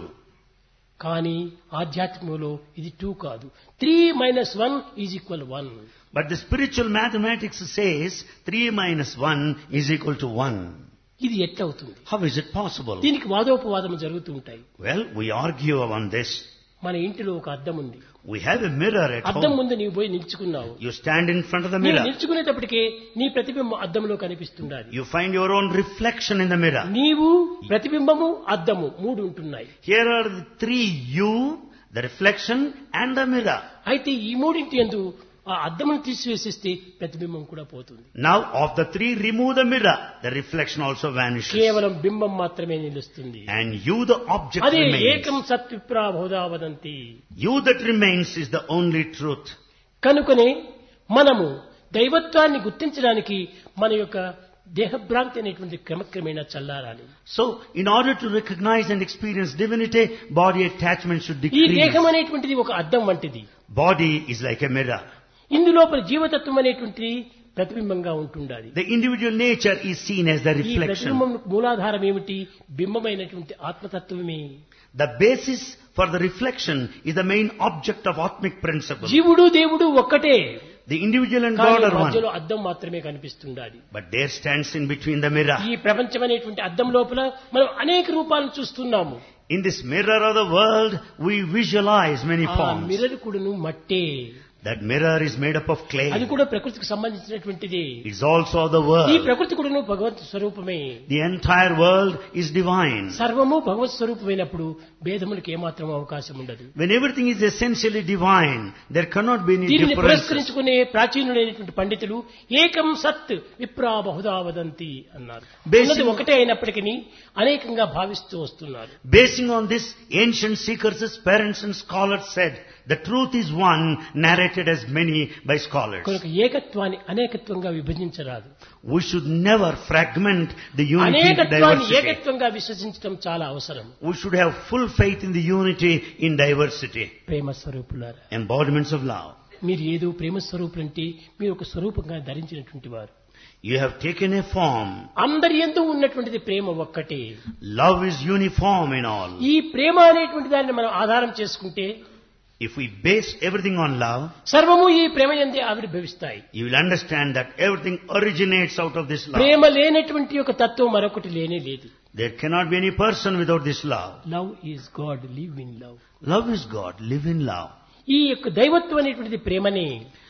కానీ ఆధ్యాత్మికంలో ఇది టూ కాదు. Three minus one is equal one. But the spiritual mathematics says three minus one is equal to one. ఇది ఎట్లవుతుంది? How is it possible? దీనికి వాదోపవాదం జరుగుతూ ఉంటాయి. Well, we argue on this. మన ఇంటిలో ఒక అద్దం ఉంది. We have a mirror at అద్దం home. ముందు నీవు పోయి నిల్చుకున్నావు. You stand in front of the నీవు mirror. నిల్చుకునేటప్పటికే నీ ప్రతిబింబం అద్దంలో కనిపిస్తుండాలి. You find your own reflection in the mirror. నీవు, ప్రతిబింబము, అద్దము మూడు ఉంటున్నాయి. Here are the three: you, the reflection, and the mirror. అయితే ఈ మూడింటి యందు ఆ అద్దమును తీసివేసేస్తే ప్రతిబింబం కూడా పోతుంది. Now, of the three, remove the mirror. The reflection also vanishes. కేవలం బింబం మాత్రమే నిలుస్తుంది. And you, the object, అదే remains. ఏకం సత్విప్రా బహుధా వదంతి. You that remains is the only truth. కనుకనే మనము దైవత్వాన్ని గుర్తించడానికి మన యొక్క దేహభ్రాంతి అనేటువంటి క్రమక్రమేణా చల్లారాలి. So, in order to recognize and experience divinity, body attachment should ఈ decrease. దేహం అనేటువంటిది ఒక అద్దం వంటిది. Body is like a mirror. ఇందులోపల జీవతత్వం అనేటువంటిది ప్రతిబింబంగా ఉంటుండాలి. The individual nature is seen as the ఈ reflection. ప్రతిబింబం మూలాధారం ఏమిటి? బింబమైనటువంటి ఆత్మతత్వమే. The basis for the reflection is the main object of Atmic principle. జీవుడు దేవుడు ఒక్కటే. The individual and కానీ God are మధ్యలో one. అద్దం మాత్రమే కనిపిస్తుండాలి. But there stands in between the mirror. ఈ ప్రపంచం అనేటువంటి అద్దం లోపల మనం అనేక రూపాలను చూస్తున్నాము. In this mirror of the world, we visualize many ఆ forms. మిర్రర్ కూడాను మట్టే. That mirror is made up of clay. అది కూడా ప్రకృతికి సంబంధించినటువంటిది. It's also the ఈ world. ప్రకృతి కూడాను భగవత్ స్వరూపమే. The entire world is divine. సర్వము భగవత్ స్వరూపమైనప్పుడు భేదములకు ఏమాత్రం అవకాశం ఉండదు. When everything is essentially divine, there cannot be any దీనిని differences. పురస్కరించుకునే ప్రాచీనులైనటువంటి పండితులు ఏకం సత్ విప్రా బహుధా వదంతి అన్నారు. Basing- ఉన్నది ఒకటే అయినప్పటికీ అనేకంగా భావిస్తూ వస్తున్నారు. Basing on this, ancient seekers, parents and scholars said, the truth is one, narrated as many by scholars. కనుక ఏకత్వాన్ని అనేకత్వంగా విభజించరాదు. We should never fragment the unity into అనేకత్వాన్ని diversity. ఏకత్వంగా విశ్వసించడం చాలా అవసరం. We should have full faith in the unity in diversity. ప్రేమ స్వరూపులారా, Embodiments of love. మీరు ఏదో ప్రేమ స్వరూపులంటే మీరు ఒక స్వరూపంగా ధరించినటువంటి వారు. You have taken a form. అందరి యందు ఉన్నటువంటిది ప్రేమ ఒక్కటే. Love is uniform in all. ఈ ప్రేమ అనేటువంటి దాన్ని మనం ఆధారం చేసుకుంటే If we base everything on love, సర్వము ఈ ప్రేమ యందే ఆవిర్భవిస్తాయి. you will understand that everything originates out of this love. ప్రేమ లేనటువంటి ఒక తత్వం మరొకటి లేనే లేదు. There cannot be any person without this love. Love is God, live in love. Love is God, live in love. ఈ యొక్క దైవత్వం అనేటువంటిది ప్రేమనే.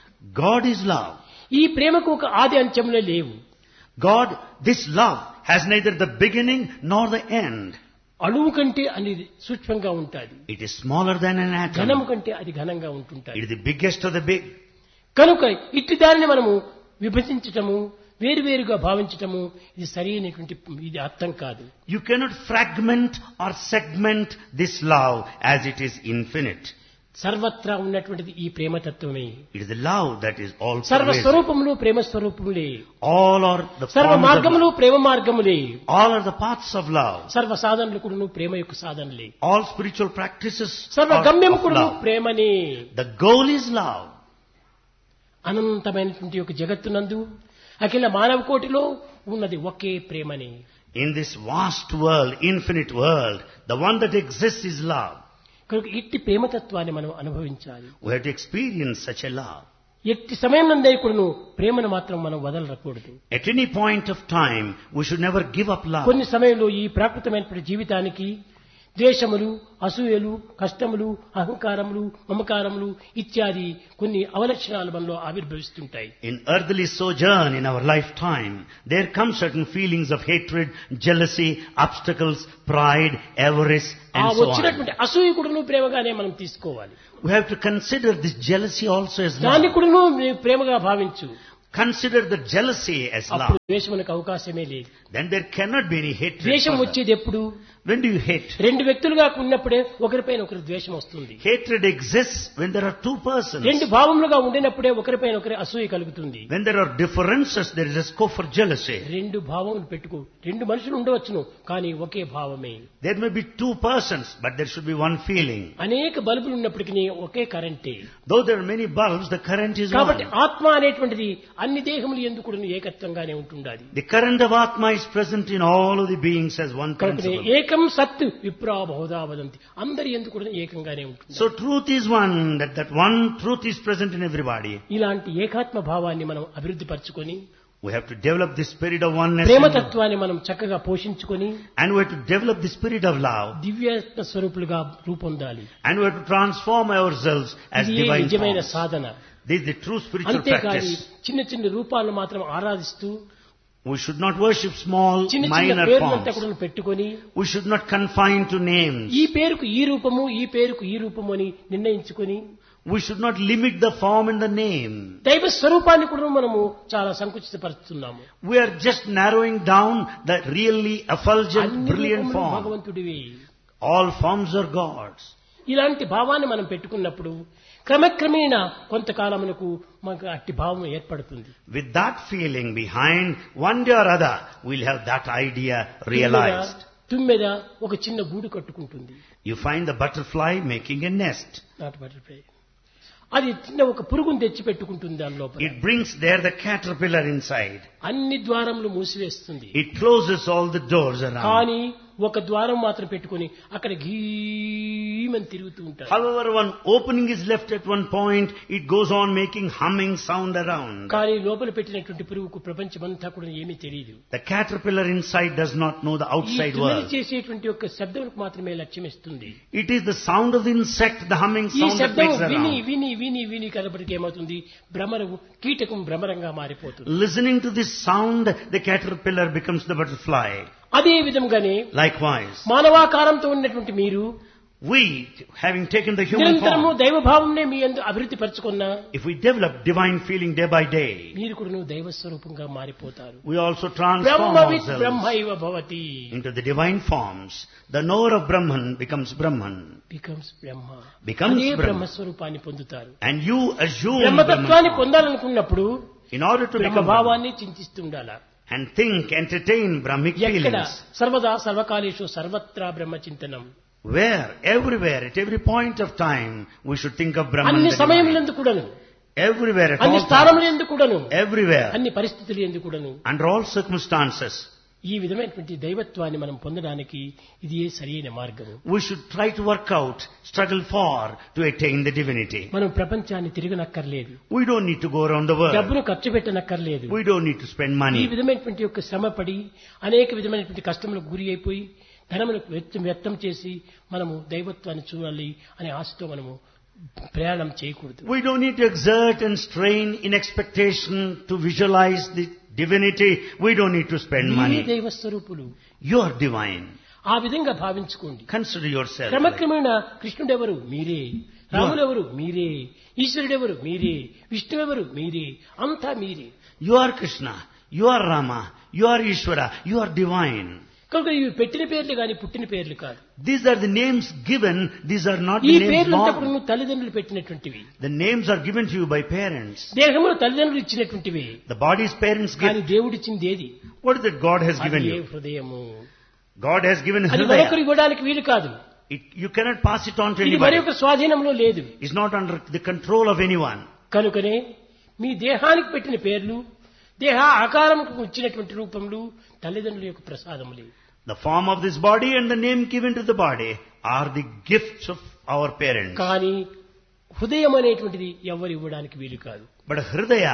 God is love. ఈ ప్రేమకు ఒక ఆది అంత్యములే లేవు. God, this love has neither the beginning nor the end. అణువు కంటే అనేది సూక్ష్మంగా ఉంటుంది. It is smaller than an atom. ఘనము కంటే అది ఘనంగా It ఉంటుంటాయి. is the biggest of the big. కనుక ఇట్టి దానిని మనము విభజించటము, వేరువేరుగా భావించటము ఇది సరైనటువంటి ఇది అర్థం కాదు. You cannot fragment or segment this love as it is infinite. సర్వత్రా ఉన్నటువంటిది ఈ ప్రేమతత్వమే. It is the love that is all సర్వ pervasive. స్వరూపములు Prema స్వరూపములే. All are the సర్వ forms of మార్గములు love. Prema మార్గములే. All are the paths of love. సర్వ సాధనలు కూడాను ప్రేమ యొక్క సాధనలే. All spiritual practices సర్వ are గమ్యము of కూడాను love. ప్రేమనే. The goal is love. అనంతమైనటువంటి ఒక జగత్తునందు అఖిల మానవ కోటిలో ఉన్నది ఒకే ప్రేమనే. In this vast world, infinite world, the one that exists is love. కనుక ఇట్టి ప్రేమతత్వాన్ని మనం అనుభవించాలి. We have to experience such a love. ఎట్టి సమయం నందే కూడాను ప్రేమను మాత్రం మనం వదలకూడదు. At any point of time, we should never give up love. కొన్ని సమయంలో ఈ ప్రాకృతమైనటువంటి జీవితానికి ద్వేషములు, అసూయలు, కష్టములు, అహంకారములు, మమకారములు ఇత్యాది కొన్ని అవలక్షణాలు మనలో ఆవిర్భవిస్తుంటాయి. In earthly sojourn in our lifetime, there come certain feelings of hatred, jealousy, obstacles, pride, avarice, ఆ and so on. వచ్చినటువంటి అసూయ కూడాను ప్రేమగానే మనం తీసుకోవాలి. We have to consider this jealousy also as దాన్ని love. కూడాను నీవు ప్రేమగా భావించు. consider the jealousy as love. అప్పుడు ద్వేషమునకు అవకాశమే లేదు. Then there cannot be any hatred. ద్వేషం further. వచ్చేది ఎప్పుడు? When do you hate? రెండు వ్యక్తులుగా ఉన్నప్పుడే ఒకరిపైన ఒకరి ద్వేషం వస్తుంది. Hatred exists when there are two persons. రెండు భావములుగా ఉండినప్పుడే ఒకరిపైన ఒకరి అసూయ కలుగుతుంది. When there are differences, there is a scope for jealousy. రెండు భావములు పెట్టుకో, రెండు మనుషులు ఉండవచ్చును కానీ ఒకే భావమే. There may be two persons, but there should be one feeling. అనేక బల్బులు ఉన్నప్పటికీ ఒకే కరెంటే. Though there are many bulbs, the current is కాబట్టి one. ఆత్మ అనేటువంటిది అన్ని దేహములు ఎందుకు కూడా ఏకత్వంగానే ఉంటుండాలి. The current of Atma is present in all of the beings as one కాబట్టి principle. ఏకం సత్ విప్రా బహుదా వదంతి, అందరి ఎందుకు కూడా ఏకంగానే ఉంటుంది. So truth is one, that that one truth is present in everybody. ఇలాంటి ఏకాత్మ భావాన్ని మనం అభివృద్ధి పరచుకొని, We have to develop the spirit of oneness. ప్రేమతత్వాన్ని మనం చక్కగా పోషించుకొని, And we have to develop the spirit of love. దివ్యాత్మ స్వరూపులుగా రూపొందాలి. And we have to transform ourselves as ఇది divine నిజమైన forms. Sadhana. This is the true spiritual అంతేకాని practice. చిన్న చిన్న రూపాలను మాత్రం ఆరాధిస్తూ We should not worship small, చిన్న చిన్న minor పేర్లంతా forms. కూడా పెట్టుకొని, We should not confine to names. ఈ పేరుకు ఈ రూపము, ఈ పేరుకు ఈ రూపము అని నిర్ణయించుకొని, We should not limit the form and the name. దైవ స్వరూపాన్ని కూడా మనము చాలా సంకుచితపరుస్తున్నాము. We are just narrowing down the really effulgent, అన్ని brilliant రూపములు form. భగవంతుడివి. All forms are God's. ఇలాంటి భావాన్ని మనం పెట్టుకున్నప్పుడు క్రమక్రమేణా కొంతకాలమునకు మనకు అట్టి భావం ఏర్పడుతుంది. With that feeling behind, one day or other, we'll have that idea realized. తుమ్మెద ఒక చిన్న గూడు కట్టుకుంటుంది. You find the butterfly making a nest. Not butterfly. అది చిన్న ఒక పురుగును తెచ్చి పెట్టుకుంటుంది దాని లోపల. It brings there the caterpillar inside. అన్ని ద్వారములు మూసివేస్తుంది. It closes all the doors around. కానీ ఒక ద్వారం మాత్రం పెట్టుకుని అక్కడ గీమని తిరుగుతూ ఉంటారు. However, one opening is left at one point, it goes on making humming sound around. కానీ లోపల పెట్టినటువంటి పురుగుకు ప్రపంచమంతా కూడా ఏమీ తెలియదు. The caterpillar inside does not know the ఈ outside తుమ్మెద world. చేసేటువంటి యొక్క శబ్దములకు మాత్రమే లక్ష్యమిస్తుంది. It is the sound of the insect, the humming ఈ sound that శబ్దం makes విని around. విని విని విని కలపటికి ఏమవుతుంది, భ్రమరము కీటకం భ్రమరంగా మారిపోతుంది. Listening to this sound, the caterpillar becomes the butterfly. అదే విధంగానే Likewise, మానవాకారంతో ఉన్నటువంటి మీరు we, having taken the human నిరంతరము form, దైవభావంనే మీ యందు అభివృద్ధి పరచుకున్నా if we develop divine feeling day by day, మీరు కూడా దైవ స్వరూపంగా మారిపోతారు. we also transform బ్రహ్మవిత్ ourselves బ్రహ్మైవ Bhavati into the divine forms. The knower of Brahman becomes Brahman. Becomes Brahma. Becomes అదే Brahma. బ్రహ్మ స్వరూపాన్ని పొందుతారు. And you assume బ్రహ్మతత్వాన్ని Brahman. పొందాలనుకున్నప్పుడు In order to become Brahman బ్రహ్మభావాన్ని చింతిస్తుండాల. and think, entertain Brahmic ఎక్కడ feelings, సర్వదా సర్వకాలేషు సర్వత్రా బ్రహ్మ చింతనం. where, everywhere, at every point of time, we should think of Brahman. అన్ని the divine. సమయములందు కూడాను, Everywhere, at అన్ని all times, స్థానములందు కూడాను, everywhere, అన్ని పరిస్థితులు ఎందు కూడాను under all circumstances, ఈ విధమైనటువంటి దైవత్వాన్ని మనం పొందడానికి ఇది ఏ సరైన మార్గము. we should try to work out, struggle for, to attain the divinity. మనం ప్రపంచాన్ని తిరగనక్కర్లేదు, We don't need to go around the world. డబ్బును ఖర్చు పెట్టనక్కర్లేదు. We don't need to spend ఈ money. విధమైనటువంటి యొక్క శ్రమపడి అనేక విధమైనటువంటి కష్టములకు గురి అయిపోయి ధనములకు వ్యర్థం వ్యర్థం చేసి మనము దైవత్వాన్ని చూడాలి అనే ఆశతో మనము ప్రయాణం చేయకూడదు. We don't need to exert and strain in expectation to visualize the divinity. We don't need to spend మీరే money. దైవ స్వరూపులు. You are divine. ఆ విధంగా భావించుకోండి. Consider yourself. like- క్రమక్రమేణా కృష్ణుడెవరు మీరే, రాములెవరు మీరే, ఈశ్వరుడెవరు మీరే, విష్ణువెవరు మీరే, అంతా మీరే. You are Krishna. You are Rama. You are Ishvara. You are divine. కనుక ఇవి పెట్టిన పేర్లు కానీ పుట్టిన పేర్లు కాదు. These are the names given. These are not ఈ the names పేర్లంతా born. కూడా తల్లిదండ్రులు పెట్టినటువంటివి. The names are given to you by parents. దేహములు తల్లిదండ్రులు ఇచ్చినటువంటివి. The body's parents కానీ give. దేవుడిచ్చింది ఏది? What is that God has given అది ఏ you? హృదయము. God has given అది మరొకరు Hridaya. ఇవ్వడానికి వీలు కాదు. It, you cannot pass it on to ఇది anybody. మరొక స్వాధీనంలో లేదు. It's not under the control of anyone. కనుకనే మీ దేహానికి పెట్టిన పేర్లు, దేహ ఆకారంకు ఇచ్చినటువంటి రూపములు తల్లిదండ్రుల యొక్క ప్రసాదములే. The form of this body and the name given to the body are the gifts of our parents. కానీ హృదయం అనేటువంటిది ఎవరు ఇవ్వడానికి వీలు కాదు. But Hridaya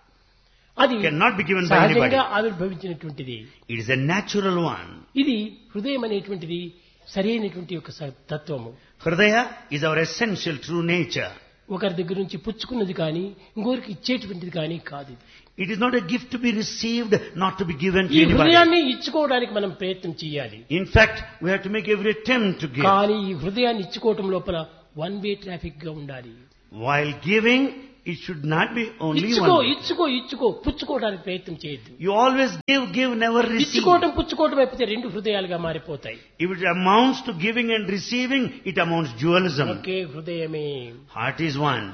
అది cannot be given by anybody. సహజంగా ఆవిర్భవించినటువంటిది. It is a natural one. ఇది హృదయం అనేటువంటిది సరైనటువంటి యొక్క స- తత్వము. Hridaya is our essential true nature. ఒకరి దగ్గర నుంచి పుచ్చుకున్నది కానీ ఇంకొకరికి ఇచ్చేటువంటిది కానీ కాదు. It is not a gift to be received, not to be given to ఈ anybody. హృదయాన్ని ఇచ్చుకోవడానికి మనం ప్రయత్నం చేయాలి. In fact, we have to make every attempt to give. కానీ ఈ హృదయాన్ని ఇచ్చుకోవటం లోపల వన్ వే ట్రాఫిక్ గా ఉండాలి. While giving, it should not be only ఇచ్చుకో one. ఇచ్చుకో ఇచ్చుకో పుచ్చుకోవడానికి ప్రయత్నం చేయొద్దు. You always give, give, never receive. ఇచ్చుకోవడం పుచ్చుకోవడం అయిపోతే రెండు హృదయాలుగా మారిపోతాయి. If it amounts to giving and receiving, it amounts dualism. ఒకే హృదయమే. Heart is one.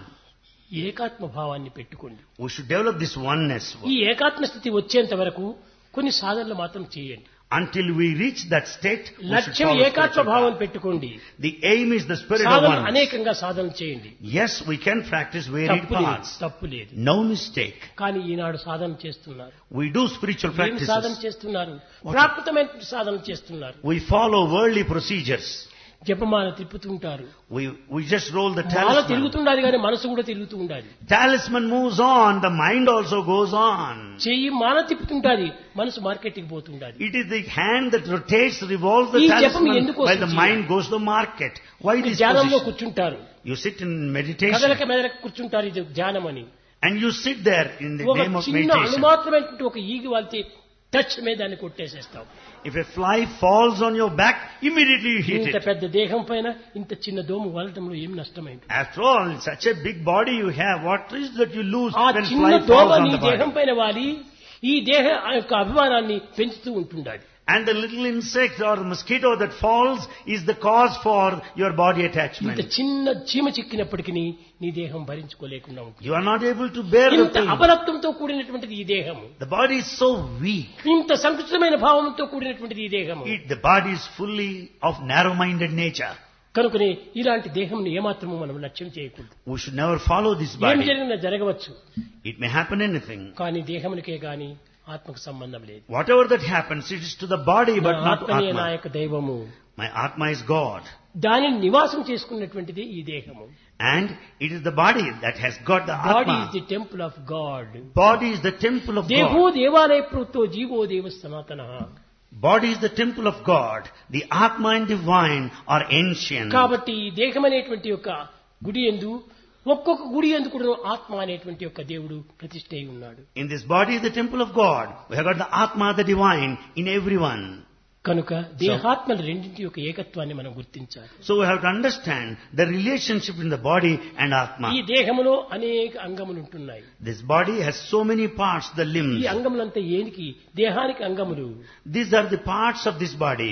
ఏకాత్మ భావాన్ని పెట్టుకోండి. We should develop this oneness. ఈ ఏకాత్మ స్థితి వచ్చేంత వరకు కొన్ని సాధనలు మాత్రం చేయండి. Until we reach that state, we should లక్ష్యం follow ఏకాత్మ spiritual భావం path. పెట్టుకోండి. The aim is the spirit of Sadhana oneness. అనేకంగా సాధన చేయండి. Yes, we can practice varied తప్పు లేదు, paths. తప్పు లేదు. No mistake. కానీ ఈనాడు సాధన చేస్తున్నారు. We do spiritual ఏం సాధన practices. చేస్తున్నారు? ప్రాకృతమైన సాధన చేస్తున్నారు. We follow worldly procedures. జపమాల తిప్పుతుంటారు. We, we just roll the Mala talisman. తిరుగుతుండాలి కానీ మనసు కూడా తిరుగుతూ ఉండాలి. Talisman moves on, the mind also goes on. చెయ్యి మాల తిప్పుతుంటాది, మనసు మార్కెట్కి పోతుండాలి. It is the hand that rotates, revolves the ఈ జపం talisman ఎందుకు while the వస్తుంది? mind goes to the market. Why this ధ్యానంలో position? కూర్చుంటారు, You sit in meditation కదలక మెదలక కూర్చుంటారు. ఇది ధ్యానం అని and you sit there in the ఒక name of చిన్న meditation. అనుమాత్రమైనటువంటి ఒక ఈగి వాళ్తే టచ్ మీద దాన్ని కొట్టేసేస్తాం. If a fly falls on your back, immediately you hit ఇంత it. పెద్ద దేహం పైన ఇంత చిన్న దోము వలటంలో ఏం నష్టమైంది? After all, such a big body you have, what is that you lose ఆ when చిన్న fly దోమ falls on నీ the దేహం body? పైన వాలి ఈ దేహ యొక్క అభిమానాన్ని పెంచుతూ ఉంటుండాలి. And the little insect or the mosquito that falls is the cause for your body ఇంత attachment. చిన్న చీమ చిక్కినప్పటికీ నీ దేహం భరించుకోలేకుండా ఉంటుంది. You are not able to bear the ఇంత pain. అబలత్వంతో కూడినటువంటిది ఈ దేహము. The body is so weak. ఇంత సంకుచితమైన భావంతో కూడినటువంటిది ఈ దేహము. It, the body is fully of narrow-minded nature. కనుకనే ఇలాంటి దేహంని ఏమాత్రము మనం లక్ష్యం చేయకూడదు. We should never follow this ఏం body. జరిగినా జరగవచ్చు, It may happen anything. కానీ దేహమునికే గాని ఆత్మకు సంబంధం లేదు. Whatever that happens, it is to the body but నా not to ఆత్మనే నా Atma. యొక్క దైవము. My Atma is God. దానిని నివాసం చేసుకున్నటువంటిది ఈ దేహము. And it is the body that has got the body is Atma. The temple of God. Body is the temple of దేహో God. దేవాలయ ప్రవృత్తో జీవో దేవ సనాతన. Body is the temple of God. The Atma and divine are ancient. కాబట్టి ఈ దేహం అనేటువంటి యొక్క గుడి యందు ఒక్కొక్క గుడి యందు కూడా ఆత్మ అనేటువంటి యొక్క దేవుడు ప్రతిష్ఠ అయి ఉన్నాడు. In this body is the temple of God. We have got the Atma, the divine, in everyone. కనుక దేహాత్మల రెండింటి యొక్క ఏకత్వాన్ని మనం గుర్తించాలి. So we have to understand the relationship in the body and ఈ Atma. దేహములో అనేక అంగములు ఉంటున్నాయి. This body has so many parts, the ఈ limbs. అంగములంతా ఏనికి? దేహానికి అంగములు. These are the parts of this body.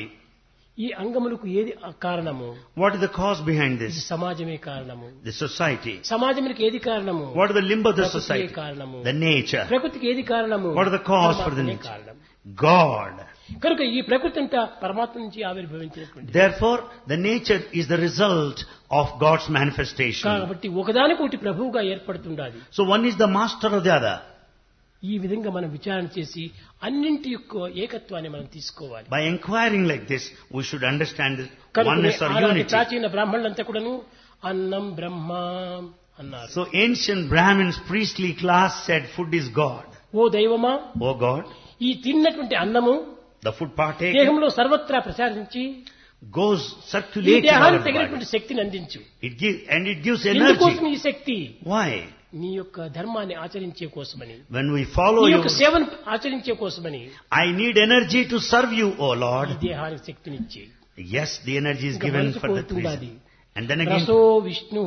ఈ అంగములకు ఏది కారణము? What is the cause behind ఇది this? సమాజమే కారణము. The society. సమాజానికి ఏది కారణము? What is the limb of the ప్రకృతియే society? కారణము. The nature. ప్రకృతికి ఏది కారణము? What is the cause for the పరమాత్మనే nature? కారణం. God. కనుక ఈ ప్రకృతి అంతా పరమాత్మ నుంచి ఆవిర్భవించినటువంటి. Therefore, the nature is the result of God's manifestation. కాబట్టి ఒకదానికొకటి ప్రభువుగా ఏర్పడుతుండాలి. So one is the master of the other. ఈ విధంగా మనం విచారణ చేసి అన్నింటి యొక్క ఏకత్వాన్ని మనం తీసుకోవాలి. By inquiring like this, we should understand the కనుక oneness or ఆనాటి unity. ప్రాచీన బ్రాహ్మణులంతా కూడాను అన్నం బ్రహ్మ అన్నారు. So ancient Brahmins, priestly class said food is God. ఓ దైవమా, Oh God, ఈ తిన్నటువంటి అన్నము the food partaken దేహంలో సర్వత్రా ప్రసారించి goes ఈ circulating all దేహానికి over the తగినటువంటి body. శక్తిని అందించు. It gives, and it gives ఎందుకోసం energy. ఈ శక్తి? Why? నీ యొక్క ధర్మాన్ని ఆచరించే కోసమని, When we follow నీ you, యొక్క సేవను ఆచరించే కోసమని I need energy to serve you, O ఈ Lord. దేహానికి శక్తినిచ్చి. Yes, the energy is ఇంకా given మనసు for that కోరుతుండాలి. reason. And then again, రసో Vishnu.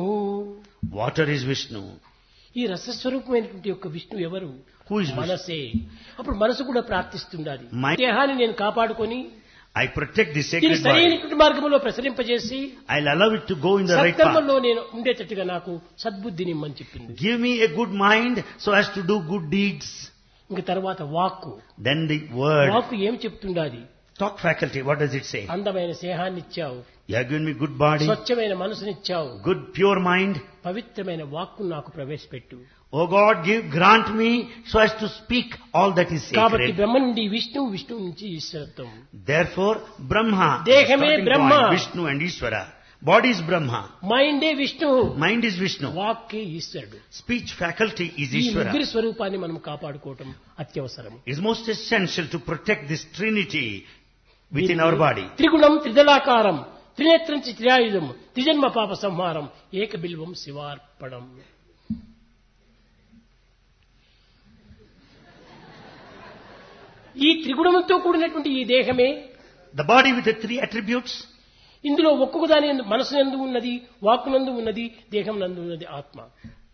water is Vishnu. ఈ రసస్వరూపమైనటువంటి యొక్క విష్ణు ఎవరు? Who is Vishnu? మనసే. అప్పుడు మనసు కూడా ప్రార్థిస్తుండాలి. My- దేహాన్ని నేను కాపాడుకొని I protect the దీన్ని sacred body. సరైనటువంటి మార్గంలో ప్రసరింపజేసి I'll allow it to go in the right path. సత్కర్మంలో నేను ఉండేటట్టుగా నాకు సద్బుద్ధిని ఇమ్మని చెప్పింది. Give me a good mind so as to do good deeds. ఇంక తర్వాత వాక్కు. Then the word. వాక్కు ఏం చెప్తుండాది? Talk faculty, what does it say? అందమైన స్నేహాన్ని ఇచ్చావు, You have given me good body, స్వచ్ఛమైన మనసునిచ్చావు, good pure mind. పవిత్రమైన వాక్కు నాకు ప్రవేశపెట్టు. O God, give, grant me so as to speak all that is కాబట్టి sacred. బ్రహ్మ నుండి విష్ణు, విష్ణు నుంచి ఈశ్వరత్వం. Therefore, Brahma, Dehame starting Brahma. point, Vishnu and Ishvara. Body is Brahma. మైండే Vishnu, Mind is Vishnu. వాక్కే ఈశ్వరుడు. Speech faculty is ఈ Ishvara. ముగ్గురి స్వరూపాన్ని మనం కాపాడుకోవటం అత్యవసరం. It is most essential to protect this trinity within our body. త్రిగుణం త్రిదళాకారం త్రినేత్రం త్రియాయుధం త్రిజన్మ పాప సంహారం ఏక బిల్వం శివార్పణం. ఈ త్రిగుణంతో కూడినటువంటి ఈ దేహమే, The body with the three attributes. ఇందులో ఒక్కొక్క దాని యందు మనసు నందు ఉన్నది, వాక్కు నందు ఉన్నది, దేహం నందు ఉన్నది ఆత్మ.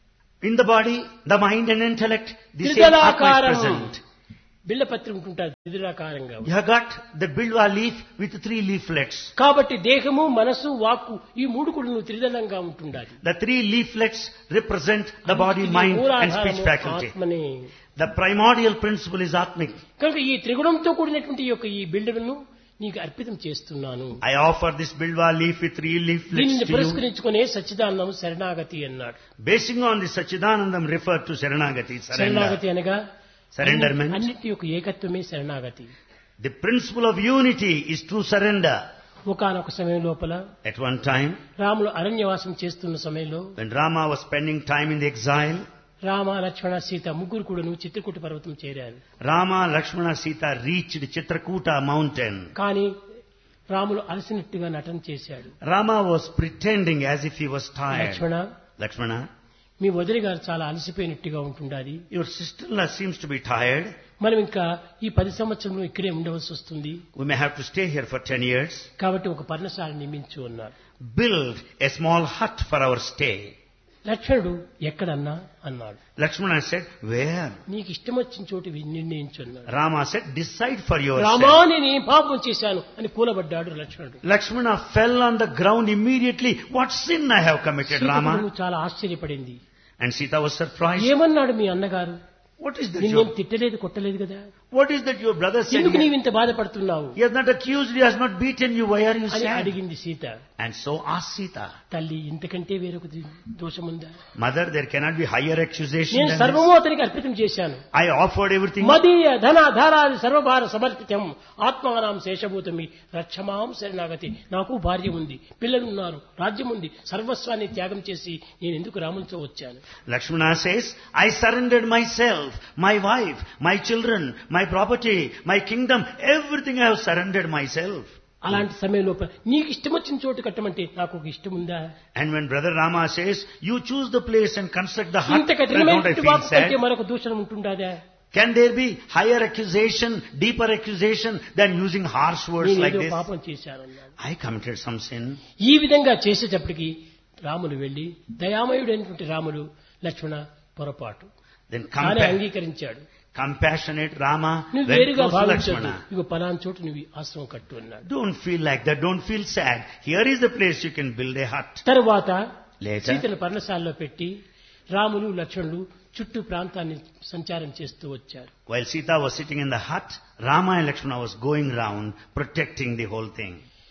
In the body, the mind and intellect, the same Atma is present. బిళ్ళపత్రి ఉంటుంటారు త్రిదళాకారంగా. You have got the bilwa leaf with three leaflets. కాబట్టి దేహము మనసు వాక్కు ఈ మూడు కూడా త్రిదళంగా ఉంటుండాలి. The three leaflets represent the body, mind and speech faculty. ఆత్మనే. The primordial principle is Atmic. కనుక ఈ త్రిగుణంతో కూడినటువంటి ఈ యొక్క ఈ బిల్డర్ను నీకు అర్పితం చేస్తున్నాను. I offer this bilwa leaf with three leaflets దీనిని to you. పురస్కరించుకునే సచ్చిదానందం శరణాగతి అన్నాడు. Basing on the Sachidanandam referred to Saranagati, surrender. శరణాగతి అనగా Surrenderment. అన్నిటి యొక్క ఏకత్వమే శరణాగతి. The principle of unity is true surrender. ఒకానొక సమయం లోపల At one time, రాములు అరణ్యవాసం చేస్తున్న సమయంలో when Rama was spending time in the exile, Rama Lakshmana Sita ముగ్గురు కూడాను చిత్రకూట పర్వతం చేరారు. Rama, Lakshmana, Sita reached Chitrakuta mountain. కానీ రాములు అలసినట్టుగా నటన చేశాడు. Rama was pretending as if he was tired. Lakshmana, Lakshmana, మీ వదిలి గారు చాలా అలసిపోయినట్టుగా ఉంటుండాలి. your sister-in-law seems to be tired. మనం ఇంకా ఈ పది సంవత్సరంలో ఇక్కడే ఉండవలసి వస్తుంది. We may have to stay here for ten years. కాబట్టి ఒక పర్ణశాల నిర్మించు అన్నారు. Build a small hut for our stay. లక్ష్మణుడు ఎక్కడన్నా అన్నాడు. Lakshmana said, where? నీకు ఇష్టం వచ్చిన చోటు నిర్ణయించు అన్నాడు. Rama said, decide for Rama yourself. నేను ఏం పాపం చేశాను అని కూలబడ్డాడు లక్ష్మణుడు. Lakshmana fell on the ground immediately. What sin I have committed, Sita Rama? చాలా ఆశ్చర్యపడింది. And Sita was surprised. ఏమన్నాడు మీ అన్నగారు? What is that? నిన్నేం Your, తిట్టలేదు కొట్టలేదు కదా, what is that your brother said? ఎందుకు He నీవు ఇంత బాధపడుతున్నావు he has not accused you, he has not beaten you. Why are you అని sad? అడిగింది Sita. And so asked Sita, తల్లి ఇంతకంటే వేరొక దోషముందా? Mother, there cannot be higher accusation నేను than సర్వము this. అతనికి అర్పితం చేశాను. I offered everything. మదీయ ధన ధారాది సర్వభార సమర్పితం ఆత్మానాం శేషభూతమి రక్షమాం శరణాగతి. నాకు భార్య ఉంది, పిల్లలు ఉన్నారు, రాజ్యం ఉంది, సర్వస్వాన్ని త్యాగం చేసి నేను ఎందుకు రాములతో వచ్చాను? Lakshmana says, I surrendered myself, my wife, my children, my property, my kingdom, everything I have surrendered myself. అలాంటి సమయంలో నీకు ఇష్టం వచ్చిన చోటు కట్టమంటే నాకు ఒక ఇష్టం ఉందా? And when brother Rama says, you choose the place and construct the hut, ఇంత well, don't I కఠినమైన feel వాకు sad? కంటే మరొక దూషణం ఉంటుందా? Can there be higher accusation, deeper accusation than using harsh words నేను like ఏదో this? పాపం చేశానన్నాడు. I committed some sin. ఈ విధంగా చేసేటప్పటికి రాములు వెళ్లి దయామయుడైనటువంటి రాములు లక్ష్మణ పొరపాటు Then కానీ compa- అంగీకరించాడు. compassionate Rama నువ్వు went వేరుగా close to భావించదు, Lakshmana. ఇగో పలానా చోటు నువ్వు ఆశ్రమం కట్టు అన్నాడు. Don't feel like that. Don't feel sad. Here is the place you can build a hut. తరువాత Later, సీతను పర్ణశాలలో పెట్టి రాములు లక్ష్మణులు చుట్టూ ప్రాంతాన్ని సంచారం చేస్తూ వచ్చారు. while Sita was sitting in the hut, Rama and Lakshmana was going round protecting the whole thing.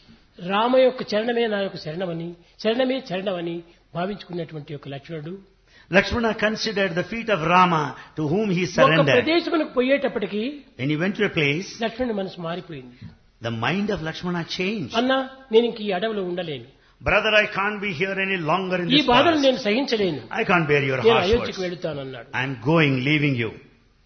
Rama యొక్క చరణమే నా యొక్క శరణమని, శరణమే చరణమని భావించుకున్నటువంటి యొక్క లక్ష్మణుడు Lakshmana considered the feet of Rama to whom he ఒక surrendered. ప్రదేశమునకు పోయేటప్పటికి When he went to a place, లక్ష్మణుడి మనసు మారిపోయింది. the mind of Lakshmana changed. అన్నా నేను ఇంక ఈ అడవిలో ఉండలేను, Brother, I can't be here any longer in ఈ this బాధను forest. నేను సహించలేను, I can't bear your నేను harsh అయోధ్యకు words. వెళుతానన్నాడు. I am going, leaving you.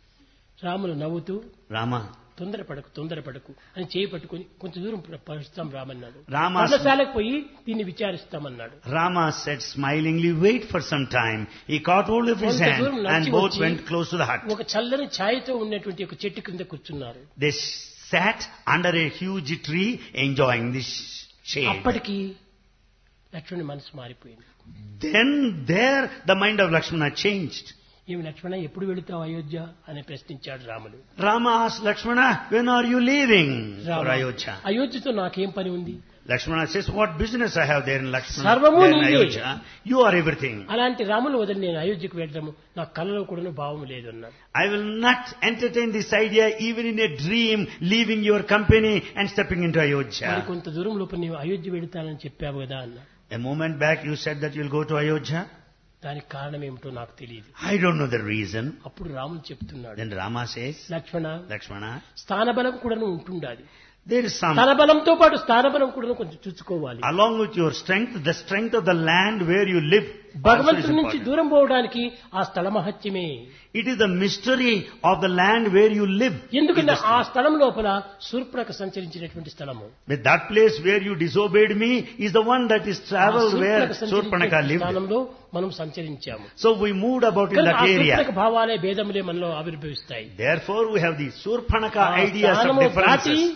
Ramulu నవ్వుతూ Rama, తొందరపడకు తొందరపడకు అని చేయి పట్టుకుని కొంచెం దూరం పరుస్తాం రామన్నాడు. రామ పర్ణశాలకు పోయి దీన్ని విచారిస్తామన్నాడు. Rama said smilingly, wait for some time. He caught hold of his కొంత hand దూరం and నడిచి both వచ్చి went close to the hut. ఒక చల్లని ఛాయతో ఉన్నటువంటి ఒక చెట్టు కింద కూర్చున్నారు. They sat under a huge tree enjoying this shade. అప్పటికి లక్ష్మణుడి మనసు మారిపోయింది. Then there the mind of Lakshmana changed. ఏమి లక్ష్మణ ఎప్పుడు వెళుతావు అయోధ్య అని ప్రశ్నించాడు Ramulu. Rama asked Lakshmana, when are you leaving for Rama, Ayodhya? అయోధ్యతో నాకేం పని ఉంది? Lakshmana says, what business I have there in Lakshmana? సర్వము There in నీవే. Ayodhya? You are everything. అలాంటి రాములు వదిలి నేను అయోధ్యకు వెళ్ళడము నా కళ్ళలో కూడా భావం లేదు అన్నాడు. I will not entertain this idea even in a dream, leaving your company and stepping into మరి Ayodhya. కొంత దూరం లోపల నీవు అయోధ్య వెళుతానని చెప్పావు కదా అన్నా. A moment back you said that you will go to Ayodhya. దానికి కారణం ఏమిటో నాకు తెలియదు. I don't know the reason. అప్పుడు రాములు చెప్తున్నాడు, Then Rama says, లక్ష్మణ Lakshmana, స్థానబలం కూడా ఉంటుండాలి, there is some, తన బలంతో పాటు స్థానబలం కూడా కొంచెం చూసుకోవాలి. along with your strength, the strength of the land where you live also is భగవంతుడి నుంచి important. దూరం పోవడానికి ఆ స్థల మహత్యమే. It is the mystery of the land where you live. ఎందుకంటే Is the ఆ strength. స్థలం లోపల శూర్పణఖ సంచరించినటువంటి స్థలము. But that place where you disobeyed me is the one that is ఆ traveled where Shurpanakha Surpanaka సంచరించినటువంటి lived. స్థానంలో మనం సంచరించాము. So we moved about in కానీ that ఆ area. శూర్పణఖ భావాలే భేదములే మనలో ఆవిర్భవిస్తాయి. Therefore we have the Surpanaka ఆ ideas of స్థానము దాటి differences.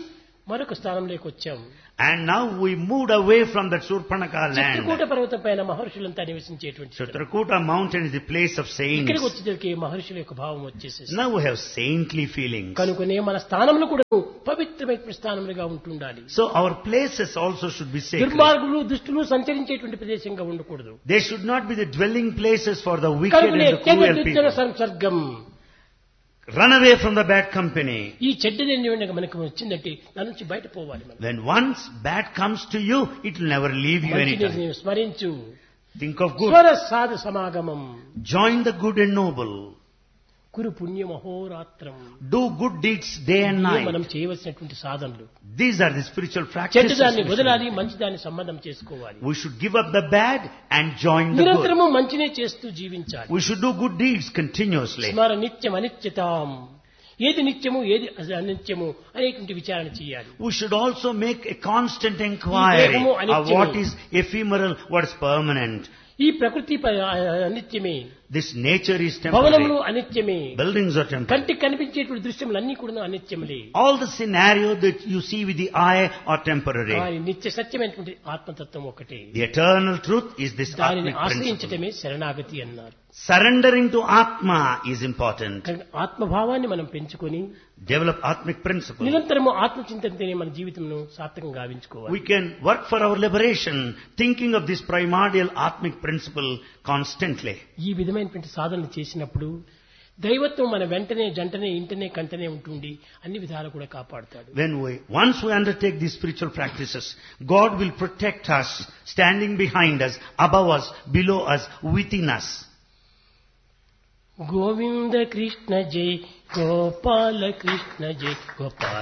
మరొక స్థానంలోకి వచ్చాం. And now we moved away from that Surpanaka Chitrakoot land. పర్వతం పైన మహర్షులంతా నివసించేటువంటి స్థలం. Chitrakuta mountain is the place of ఇక్కడికి saints. వచ్చేసరికి మహర్షుల యొక్క భావం వచ్చేసేసి Now we have saintly feelings. కనుకనే మన స్థానంలో కూడా పవిత్రమైన స్థానములుగా ఉంటుండాలి. So our places also should be sacred. దుర్మార్గులు దుష్టులు సంచరించేటువంటి ప్రదేశంగా ఉండకూడదు. They should not be the dwelling places for the wicked and కనుకనే the cruel దుర్జన people. సంసర్గం. Run away from the bad company. ఈ చెడ్డదేని మనకు వచ్చిందంటే దాని నుంచి బయట పోవాలి మనం. When once bad comes to you, it will never leave you anytime. మంచిని స్మరించు. Think of good. స్వర సాధ సమాగమం. Join the good and noble. కురు పుణ్య మహోరాత్రం. Do good deeds day and ఇవే night. మనం చేయవలసినటువంటి సాధనలు. These are the spiritual practices. చెడ్డదాన్ని we should వదలాలి, do. మంచిదాన్ని సంబంధం చేసుకోవాలి. We should give up the bad and join the good. నిరంతరము మంచినే చేస్తూ జీవించాలి. We should do good deeds continuously. స్మర నిత్యం అనిత్యతాం. ఏది నిత్యము ఏది అనిత్యము అనేటువంటి విచారణ చేయాలి. We should also make a constant inquiry దేహము of అనిత్యము. what is ephemeral, what is permanent. ఈ ప్రకృతి ప- అనిత్యమే. This nature is భవనములు temporary. అనిత్యమే. Buildings are temporary. కంటికి కనిపించేటువంటి దృశ్యములన్నీ కూడా అనిత్యములే. All the scenario that you see with the eye are temporary. కానీ నిత్య సత్యమైనటువంటి ఆత్మతత్వం ఒకటే. The eternal truth is this దానిని Atmic principle. ఆశ్రయించటమే శరణాగతి అన్నారు. Surrendering to Atma is important. కనుక ఆత్మభావాన్ని మనం పెంచుకొని Develop Atmic principle. నిరంతరము ఆత్మచింతనతోనే మన జీవితంను సార్థకంగా గావించుకోవాలి. We can work for our liberation thinking of this primordial Atmic principle constantly. ఈ విధమైనటువంటి సాధనలు చేసినప్పుడు దైవత్వం మన వెంటనే జంటనే ఇంటనే కంటనే ఉంటుండి అన్ని విధాలు కూడా కాపాడుతాడు. When we, once we undertake these spiritual practices, God will protect us, standing behind us, above us, below us, within us. Govinda Krishna జై గోపాల కృష్ణ జై గోపాల